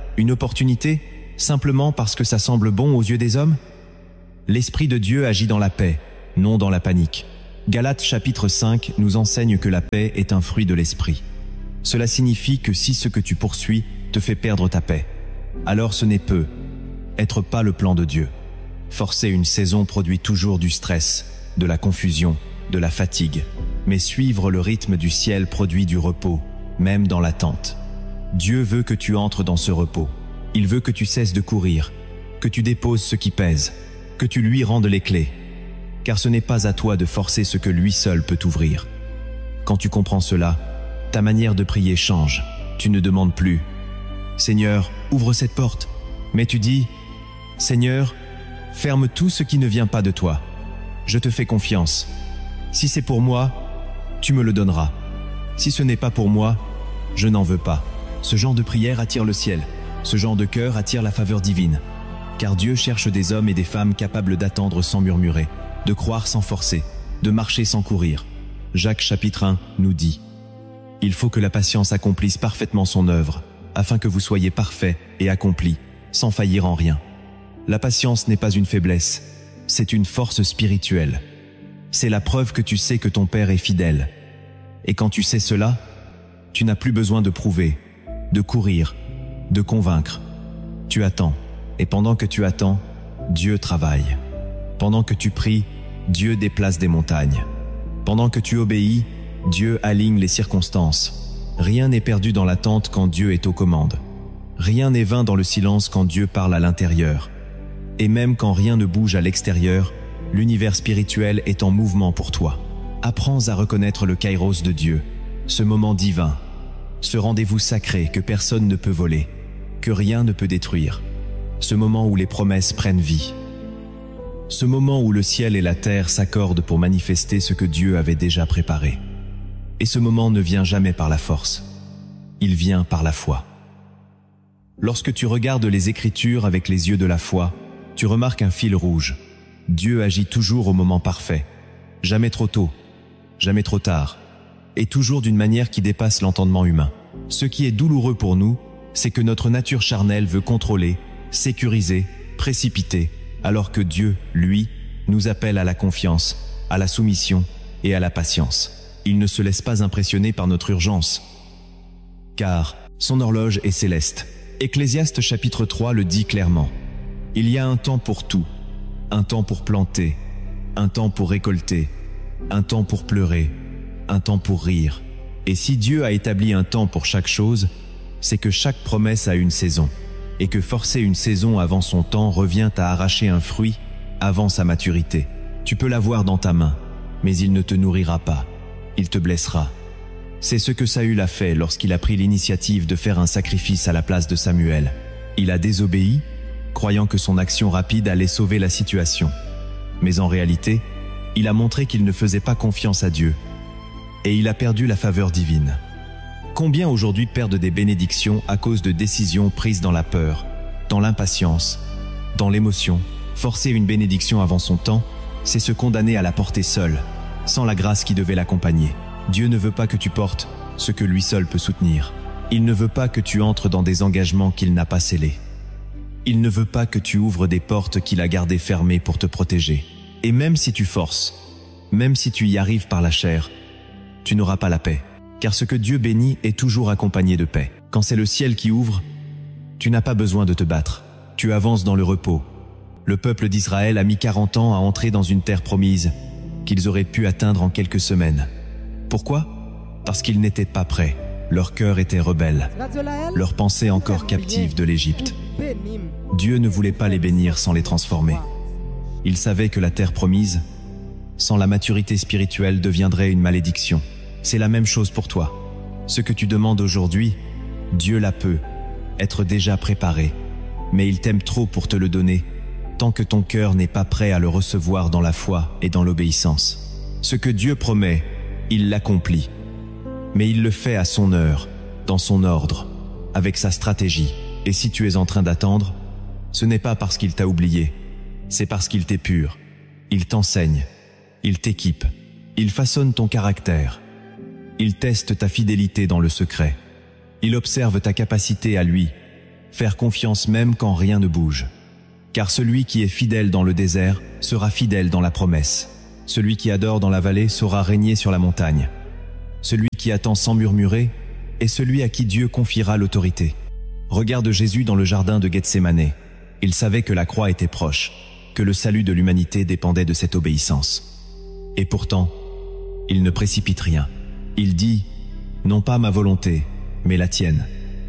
Speaker 2: Une opportunité, simplement parce que ça semble bon aux yeux des hommes? L'Esprit de Dieu agit dans la paix, non dans la panique. Galates chapitre 5 nous enseigne que la paix est un fruit de l'Esprit. Cela signifie que si ce que tu poursuis te fait perdre ta paix, alors ce n'est peut-être pas le plan de Dieu. Forcer une saison produit toujours du stress, de la confusion, de la fatigue. Mais suivre le rythme du ciel produit du repos, même dans l'attente. Dieu veut que tu entres dans ce repos. Il veut que tu cesses de courir, que tu déposes ce qui pèse, que tu lui rendes les clés. Car ce n'est pas à toi de forcer ce que lui seul peut ouvrir. Quand tu comprends cela, ta manière de prier change. Tu ne demandes plus « Seigneur, ouvre cette porte », mais tu dis « Seigneur, ferme tout ce qui ne vient pas de toi. Je te fais confiance. Si c'est pour moi, tu me le donneras. Si ce n'est pas pour moi, je n'en veux pas. » Ce genre de prière attire le ciel. Ce genre de cœur attire la faveur divine. Car Dieu cherche des hommes et des femmes capables d'attendre sans murmurer, de croire sans forcer, de marcher sans courir. Jacques chapitre 1 nous dit « Il faut que la patience accomplisse parfaitement son œuvre, afin que vous soyez parfaits et accomplis, sans faillir en rien. » La patience n'est pas une faiblesse, c'est une force spirituelle. C'est la preuve que tu sais que ton Père est fidèle. Et quand tu sais cela, tu n'as plus besoin de prouver, de courir, de convaincre. Tu attends, et pendant que tu attends, Dieu travaille. Pendant que tu pries, Dieu déplace des montagnes. Pendant que tu obéis, Dieu aligne les circonstances. Rien n'est perdu dans l'attente quand Dieu est aux commandes. Rien n'est vain dans le silence quand Dieu parle à l'intérieur. Et même quand rien ne bouge à l'extérieur, l'univers spirituel est en mouvement pour toi. Apprends à reconnaître le kairos de Dieu, ce moment divin, ce rendez-vous sacré que personne ne peut voler, que rien ne peut détruire, ce moment où les promesses prennent vie. Ce moment où le ciel et la terre s'accordent pour manifester ce que Dieu avait déjà préparé. Et ce moment ne vient jamais par la force, il vient par la foi. Lorsque tu regardes les Écritures avec les yeux de la foi, tu remarques un fil rouge. Dieu agit toujours au moment parfait, jamais trop tôt, jamais trop tard, et toujours d'une manière qui dépasse l'entendement humain. Ce qui est douloureux pour nous, c'est que notre nature charnelle veut contrôler, sécuriser, précipiter, alors que Dieu, lui, nous appelle à la confiance, à la soumission et à la patience. Il ne se laisse pas impressionner par notre urgence, car son horloge est céleste. Ecclésiaste chapitre 3 le dit clairement. Il y a un temps pour tout, un temps pour planter, un temps pour récolter, un temps pour pleurer, un temps pour rire. Et si Dieu a établi un temps pour chaque chose, c'est que chaque promesse a une saison, et que forcer une saison avant son temps revient à arracher un fruit avant sa maturité. Tu peux l'avoir dans ta main, mais il ne te nourrira pas, il te blessera. C'est ce que Saül a fait lorsqu'il a pris l'initiative de faire un sacrifice à la place de Samuel. Il a désobéi, croyant que son action rapide allait sauver la situation. Mais en réalité, il a montré qu'il ne faisait pas confiance à Dieu. Et il a perdu la faveur divine. Combien aujourd'hui perdent des bénédictions à cause de décisions prises dans la peur, dans l'impatience, dans l'émotion? Forcer une bénédiction avant son temps, c'est se condamner à la porter seul, sans la grâce qui devait l'accompagner. Dieu ne veut pas que tu portes ce que lui seul peut soutenir. Il ne veut pas que tu entres dans des engagements qu'il n'a pas scellés. Il ne veut pas que tu ouvres des portes qu'il a gardées fermées pour te protéger. Et même si tu forces, même si tu y arrives par la chair, tu n'auras pas la paix. Car ce que Dieu bénit est toujours accompagné de paix. Quand c'est le ciel qui ouvre, tu n'as pas besoin de te battre. Tu avances dans le repos. Le peuple d'Israël a mis 40 ans à entrer dans une terre promise, qu'ils auraient pu atteindre en quelques semaines. Pourquoi? Parce qu'ils n'étaient pas prêts. Leur cœur était rebelle, leur pensée encore captive de l'Égypte. Dieu ne voulait pas les bénir sans les transformer. Il savait que la terre promise, sans la maturité spirituelle, deviendrait une malédiction. C'est la même chose pour toi. Ce que tu demandes aujourd'hui, Dieu la peut être déjà préparé, mais il t'aime trop pour te le donner, tant que ton cœur n'est pas prêt à le recevoir dans la foi et dans l'obéissance. Ce que Dieu promet, il l'accomplit. Mais il le fait à son heure, dans son ordre, avec sa stratégie. Et si tu es en train d'attendre, ce n'est pas parce qu'il t'a oublié, c'est parce qu'il t'épure. Il t'enseigne, il t'équipe, il façonne ton caractère. Il teste ta fidélité dans le secret. Il observe ta capacité à lui faire confiance même quand rien ne bouge. Car celui qui est fidèle dans le désert sera fidèle dans la promesse. Celui qui adore dans la vallée saura régner sur la montagne. Celui qui attend sans murmurer est celui à qui Dieu confiera l'autorité. Regarde Jésus dans le jardin de Gethsémanée. Il savait que la croix était proche, que le salut de l'humanité dépendait de cette obéissance. Et pourtant, il ne précipite rien. Il dit « Non pas ma volonté, mais la tienne ».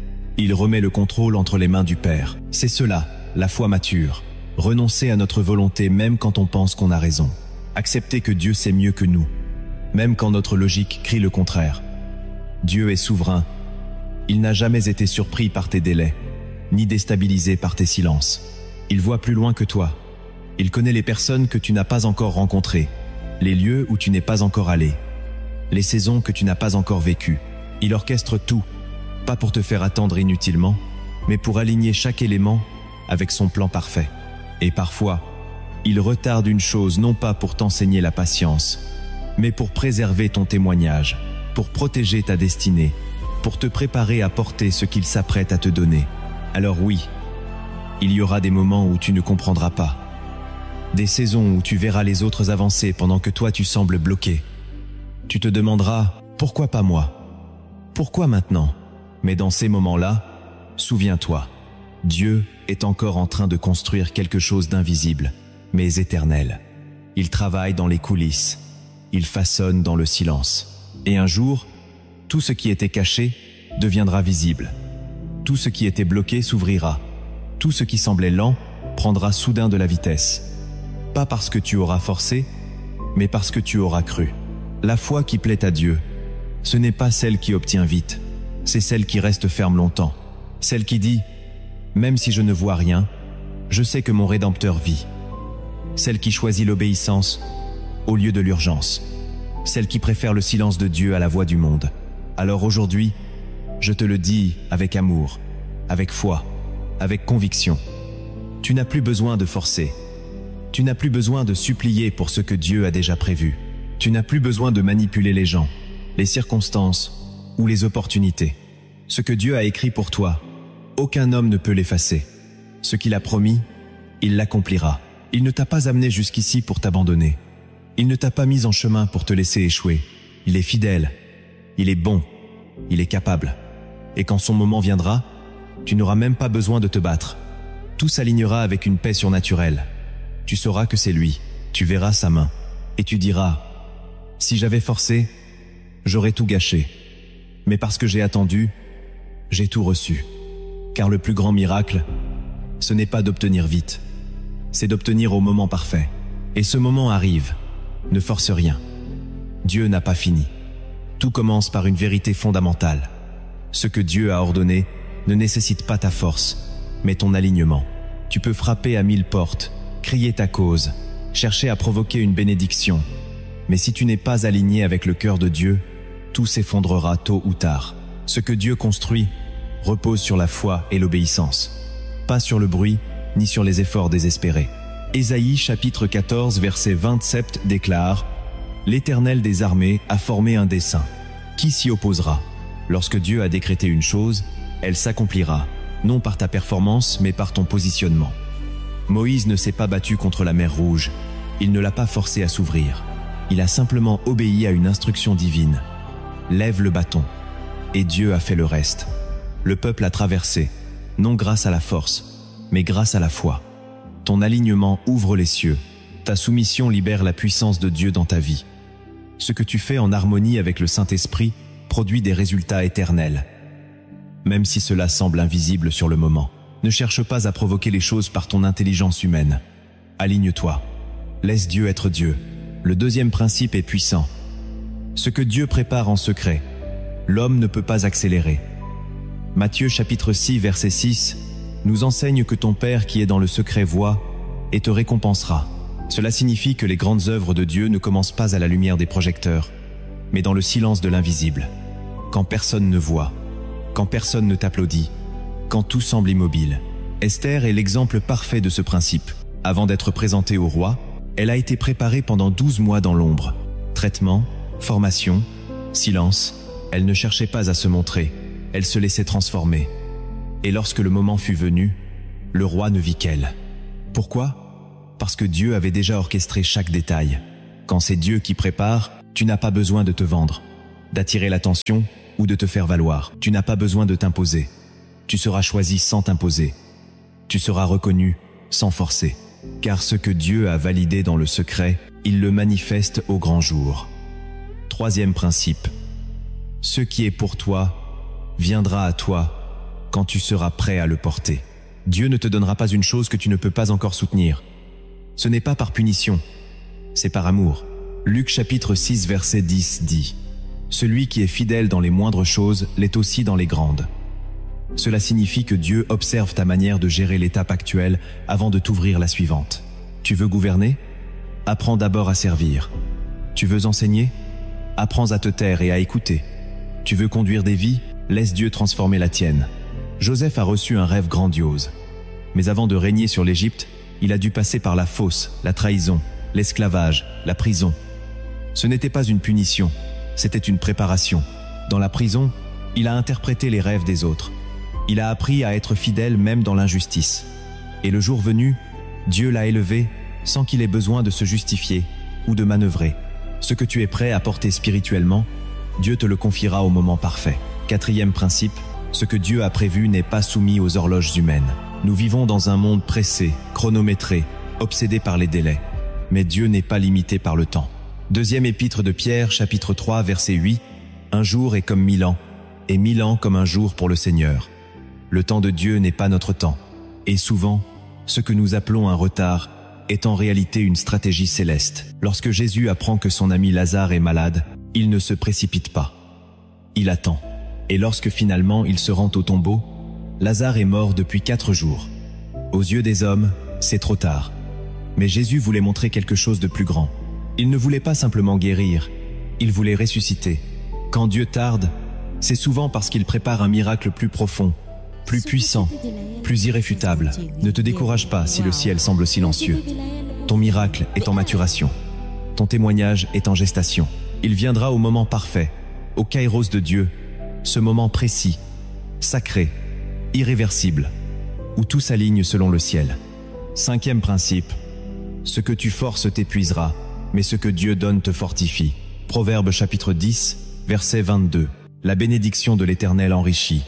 Speaker 2: Il remet le contrôle entre les mains du Père. C'est cela, la foi mature. Renoncer à notre volonté même quand on pense qu'on a raison. Accepter que Dieu sait mieux que nous, même quand notre logique crie le contraire. Dieu est souverain. Il n'a jamais été surpris par tes délais, ni déstabilisé par tes silences. Il voit plus loin que toi. Il connaît les personnes que tu n'as pas encore rencontrées, les lieux où tu n'es pas encore allé, les saisons que tu n'as pas encore vécues. Il orchestre tout, pas pour te faire attendre inutilement, mais pour aligner chaque élément avec son plan parfait. Et parfois, il retarde une chose non pas pour t'enseigner la patience, mais pour préserver ton témoignage, pour protéger ta destinée, pour te préparer à porter ce qu'il s'apprête à te donner. Alors oui, il y aura des moments où tu ne comprendras pas, des saisons où tu verras les autres avancer pendant que toi tu sembles bloqué. Tu te demanderas « Pourquoi pas moi ? Pourquoi maintenant ?» Mais dans ces moments-là, souviens-toi, Dieu est encore en train de construire quelque chose d'invisible, mais éternel. Il travaille dans les coulisses, il façonne dans le silence. Et un jour, tout ce qui était caché deviendra visible. Tout ce qui était bloqué s'ouvrira. Tout ce qui semblait lent prendra soudain de la vitesse. Pas parce que tu auras forcé, mais parce que tu auras cru. La foi qui plaît à Dieu, ce n'est pas celle qui obtient vite, c'est celle qui reste ferme longtemps. Celle qui dit « Même si je ne vois rien, je sais que mon Rédempteur vit ». Celle qui choisit l'obéissance au lieu de l'urgence. Celle qui préfère le silence de Dieu à la voix du monde. Alors aujourd'hui, je te le dis avec amour, avec foi, avec conviction. Tu n'as plus besoin de forcer. Tu n'as plus besoin de supplier pour ce que Dieu a déjà prévu. Tu n'as plus besoin de manipuler les gens, les circonstances ou les opportunités. Ce que Dieu a écrit pour toi, aucun homme ne peut l'effacer. Ce qu'il a promis, il l'accomplira. Il ne t'a pas amené jusqu'ici pour t'abandonner. Il ne t'a pas mis en chemin pour te laisser échouer. Il est fidèle, il est bon, il est capable. Et quand son moment viendra, tu n'auras même pas besoin de te battre. Tout s'alignera avec une paix surnaturelle. Tu sauras que c'est lui, tu verras sa main, et tu diras « Si j'avais forcé, j'aurais tout gâché. Mais parce que j'ai attendu, j'ai tout reçu. » Car le plus grand miracle, ce n'est pas d'obtenir vite, c'est d'obtenir au moment parfait. Et ce moment arrive, ne force rien. Dieu n'a pas fini. Tout commence par une vérité fondamentale. Ce que Dieu a ordonné ne nécessite pas ta force, mais ton alignement. Tu peux frapper à 1000 portes, crier ta cause, chercher à provoquer une bénédiction. Mais si tu n'es pas aligné avec le cœur de Dieu, tout s'effondrera tôt ou tard. Ce que Dieu construit repose sur la foi et l'obéissance, pas sur le bruit ni sur les efforts désespérés. Ésaïe chapitre 14 verset 27 déclare « L'Éternel des armées a formé un dessein. Qui s'y opposera ? Lorsque Dieu a décrété une chose, elle s'accomplira, non par ta performance mais par ton positionnement. » Moïse ne s'est pas battu contre la mer Rouge, il ne l'a pas forcé à s'ouvrir. Il a simplement obéi à une instruction divine. Lève le bâton. Et Dieu a fait le reste. Le peuple a traversé, non grâce à la force, mais grâce à la foi. Ton alignement ouvre les cieux. Ta soumission libère la puissance de Dieu dans ta vie. Ce que tu fais en harmonie avec le Saint-Esprit produit des résultats éternels. Même si cela semble invisible sur le moment, ne cherche pas à provoquer les choses par ton intelligence humaine. Aligne-toi. Laisse Dieu être Dieu. Le deuxième principe est puissant. Ce que Dieu prépare en secret, l'homme ne peut pas accélérer. Matthieu chapitre 6 verset 6 nous enseigne que ton Père qui est dans le secret voit et te récompensera. Cela signifie que les grandes œuvres de Dieu ne commencent pas à la lumière des projecteurs, mais dans le silence de l'invisible, quand personne ne voit, quand personne ne t'applaudit, quand tout semble immobile. Esther est l'exemple parfait de ce principe. Avant d'être présentée au roi, elle a été préparée pendant 12 mois dans l'ombre. Traitement, formation, silence, elle ne cherchait pas à se montrer, elle se laissait transformer. Et lorsque le moment fut venu, le roi ne vit qu'elle. Pourquoi? Parce que Dieu avait déjà orchestré chaque détail. Quand c'est Dieu qui prépare, tu n'as pas besoin de te vendre, d'attirer l'attention ou de te faire valoir. Tu n'as pas besoin de t'imposer. Tu seras choisi sans t'imposer. Tu seras reconnu sans forcer. Car ce que Dieu a validé dans le secret, il le manifeste au grand jour. Troisième principe. Ce qui est pour toi viendra à toi quand tu seras prêt à le porter. Dieu ne te donnera pas une chose que tu ne peux pas encore soutenir. Ce n'est pas par punition, c'est par amour. Luc chapitre 6 verset 10 dit « Celui qui est fidèle dans les moindres choses l'est aussi dans les grandes ». Cela signifie que Dieu observe ta manière de gérer l'étape actuelle avant de t'ouvrir la suivante. Tu veux gouverner? Apprends d'abord à servir. Tu veux enseigner? Apprends à te taire et à écouter. Tu veux conduire des vies? Laisse Dieu transformer la tienne. Joseph a reçu un rêve grandiose. Mais avant de régner sur l'Égypte, il a dû passer par la fosse, la trahison, l'esclavage, la prison. Ce n'était pas une punition, c'était une préparation. Dans la prison, il a interprété les rêves des autres. Il a appris à être fidèle même dans l'injustice. Et le jour venu, Dieu l'a élevé sans qu'il ait besoin de se justifier ou de manœuvrer. Ce que tu es prêt à porter spirituellement, Dieu te le confiera au moment parfait. Quatrième principe, ce que Dieu a prévu n'est pas soumis aux horloges humaines. Nous vivons dans un monde pressé, chronométré, obsédé par les délais. Mais Dieu n'est pas limité par le temps. Deuxième épître de Pierre, chapitre 3, verset 8. Un jour est comme 1000 ans, et 1000 ans comme un jour pour le Seigneur. Le temps de Dieu n'est pas notre temps. Et souvent, ce que nous appelons un retard est en réalité une stratégie céleste. Lorsque Jésus apprend que son ami Lazare est malade, il ne se précipite pas. Il attend. Et lorsque finalement il se rend au tombeau, Lazare est mort depuis 4 jours. Aux yeux des hommes, c'est trop tard. Mais Jésus voulait montrer quelque chose de plus grand. Il ne voulait pas simplement guérir, il voulait ressusciter. Quand Dieu tarde, c'est souvent parce qu'il prépare un miracle plus profond, plus puissant, plus irréfutable. Ne te décourage pas si le ciel semble silencieux. Ton miracle est en maturation. Ton témoignage est en gestation. Il viendra au moment parfait, au kairos de Dieu, ce moment précis, sacré, irréversible, où tout s'aligne selon le ciel. Cinquième principe, ce que tu forces t'épuisera, mais ce que Dieu donne te fortifie. Proverbe chapitre 10, verset 22. La bénédiction de l'Éternel enrichit,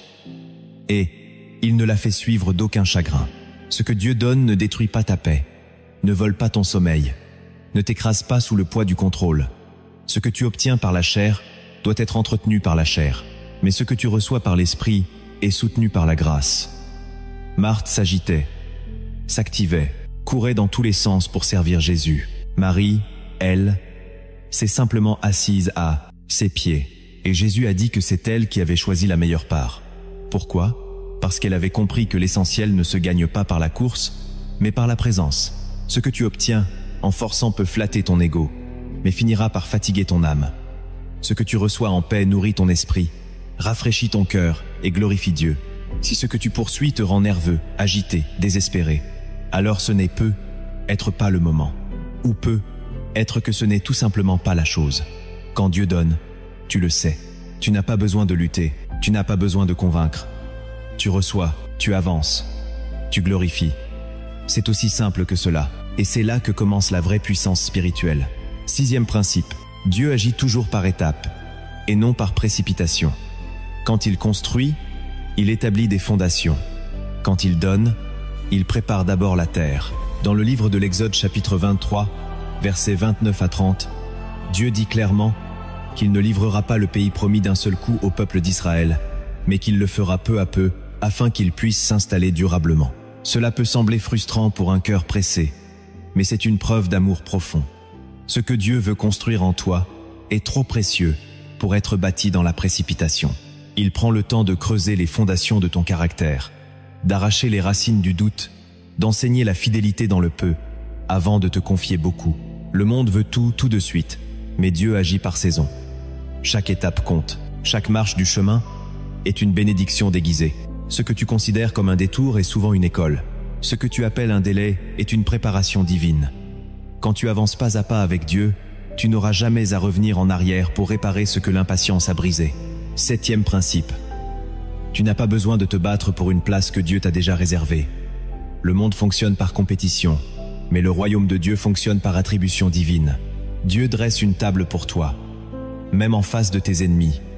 Speaker 2: et il ne la fait suivre d'aucun chagrin. Ce que Dieu donne ne détruit pas ta paix, ne vole pas ton sommeil, ne t'écrase pas sous le poids du contrôle. Ce que tu obtiens par la chair doit être entretenu par la chair, mais ce que tu reçois par l'esprit est soutenu par la grâce. Marthe s'agitait, s'activait, courait dans tous les sens pour servir Jésus. Marie, elle, s'est simplement assise à ses pieds, et Jésus a dit que c'est elle qui avait choisi la meilleure part. Pourquoi? Parce qu'elle avait compris que l'essentiel ne se gagne pas par la course, mais par la présence. Ce que tu obtiens en forçant peut flatter ton ego, mais finira par fatiguer ton âme. Ce que tu reçois en paix nourrit ton esprit, rafraîchit ton cœur et glorifie Dieu. Si ce que tu poursuis te rend nerveux, agité, désespéré, alors ce n'est peut être pas le moment, ou peut être que ce n'est tout simplement pas la chose. Quand Dieu donne, tu le sais. Tu n'as pas besoin de lutter, tu n'as pas besoin de convaincre. Tu reçois, tu avances, tu glorifies. C'est aussi simple que cela, et c'est là que commence la vraie puissance spirituelle. Sixième principe, Dieu agit toujours par étapes, et non par précipitation. Quand il construit, il établit des fondations. Quand il donne, il prépare d'abord la terre. Dans le livre de l'Exode chapitre 23, versets 29 à 30, Dieu dit clairement qu'il ne livrera pas le pays promis d'un seul coup au peuple d'Israël, mais qu'il le fera peu à peu afin qu'il puisse s'installer durablement. Cela peut sembler frustrant pour un cœur pressé, mais c'est une preuve d'amour profond. Ce que Dieu veut construire en toi est trop précieux pour être bâti dans la précipitation. Il prend le temps de creuser les fondations de ton caractère, d'arracher les racines du doute, d'enseigner la fidélité dans le peu, avant de te confier beaucoup. Le monde veut tout de suite, mais Dieu agit par saison. Chaque étape compte, chaque marche du chemin est une bénédiction déguisée. Ce que tu considères comme un détour est souvent une école. Ce que tu appelles un délai est une préparation divine. Quand tu avances pas à pas avec Dieu, tu n'auras jamais à revenir en arrière pour réparer ce que l'impatience a brisé. Septième principe. Tu n'as pas besoin de te battre pour une place que Dieu t'a déjà réservée. Le monde fonctionne par compétition, mais le royaume de Dieu fonctionne par attribution divine. Dieu dresse une table pour toi, même en face de tes ennemis.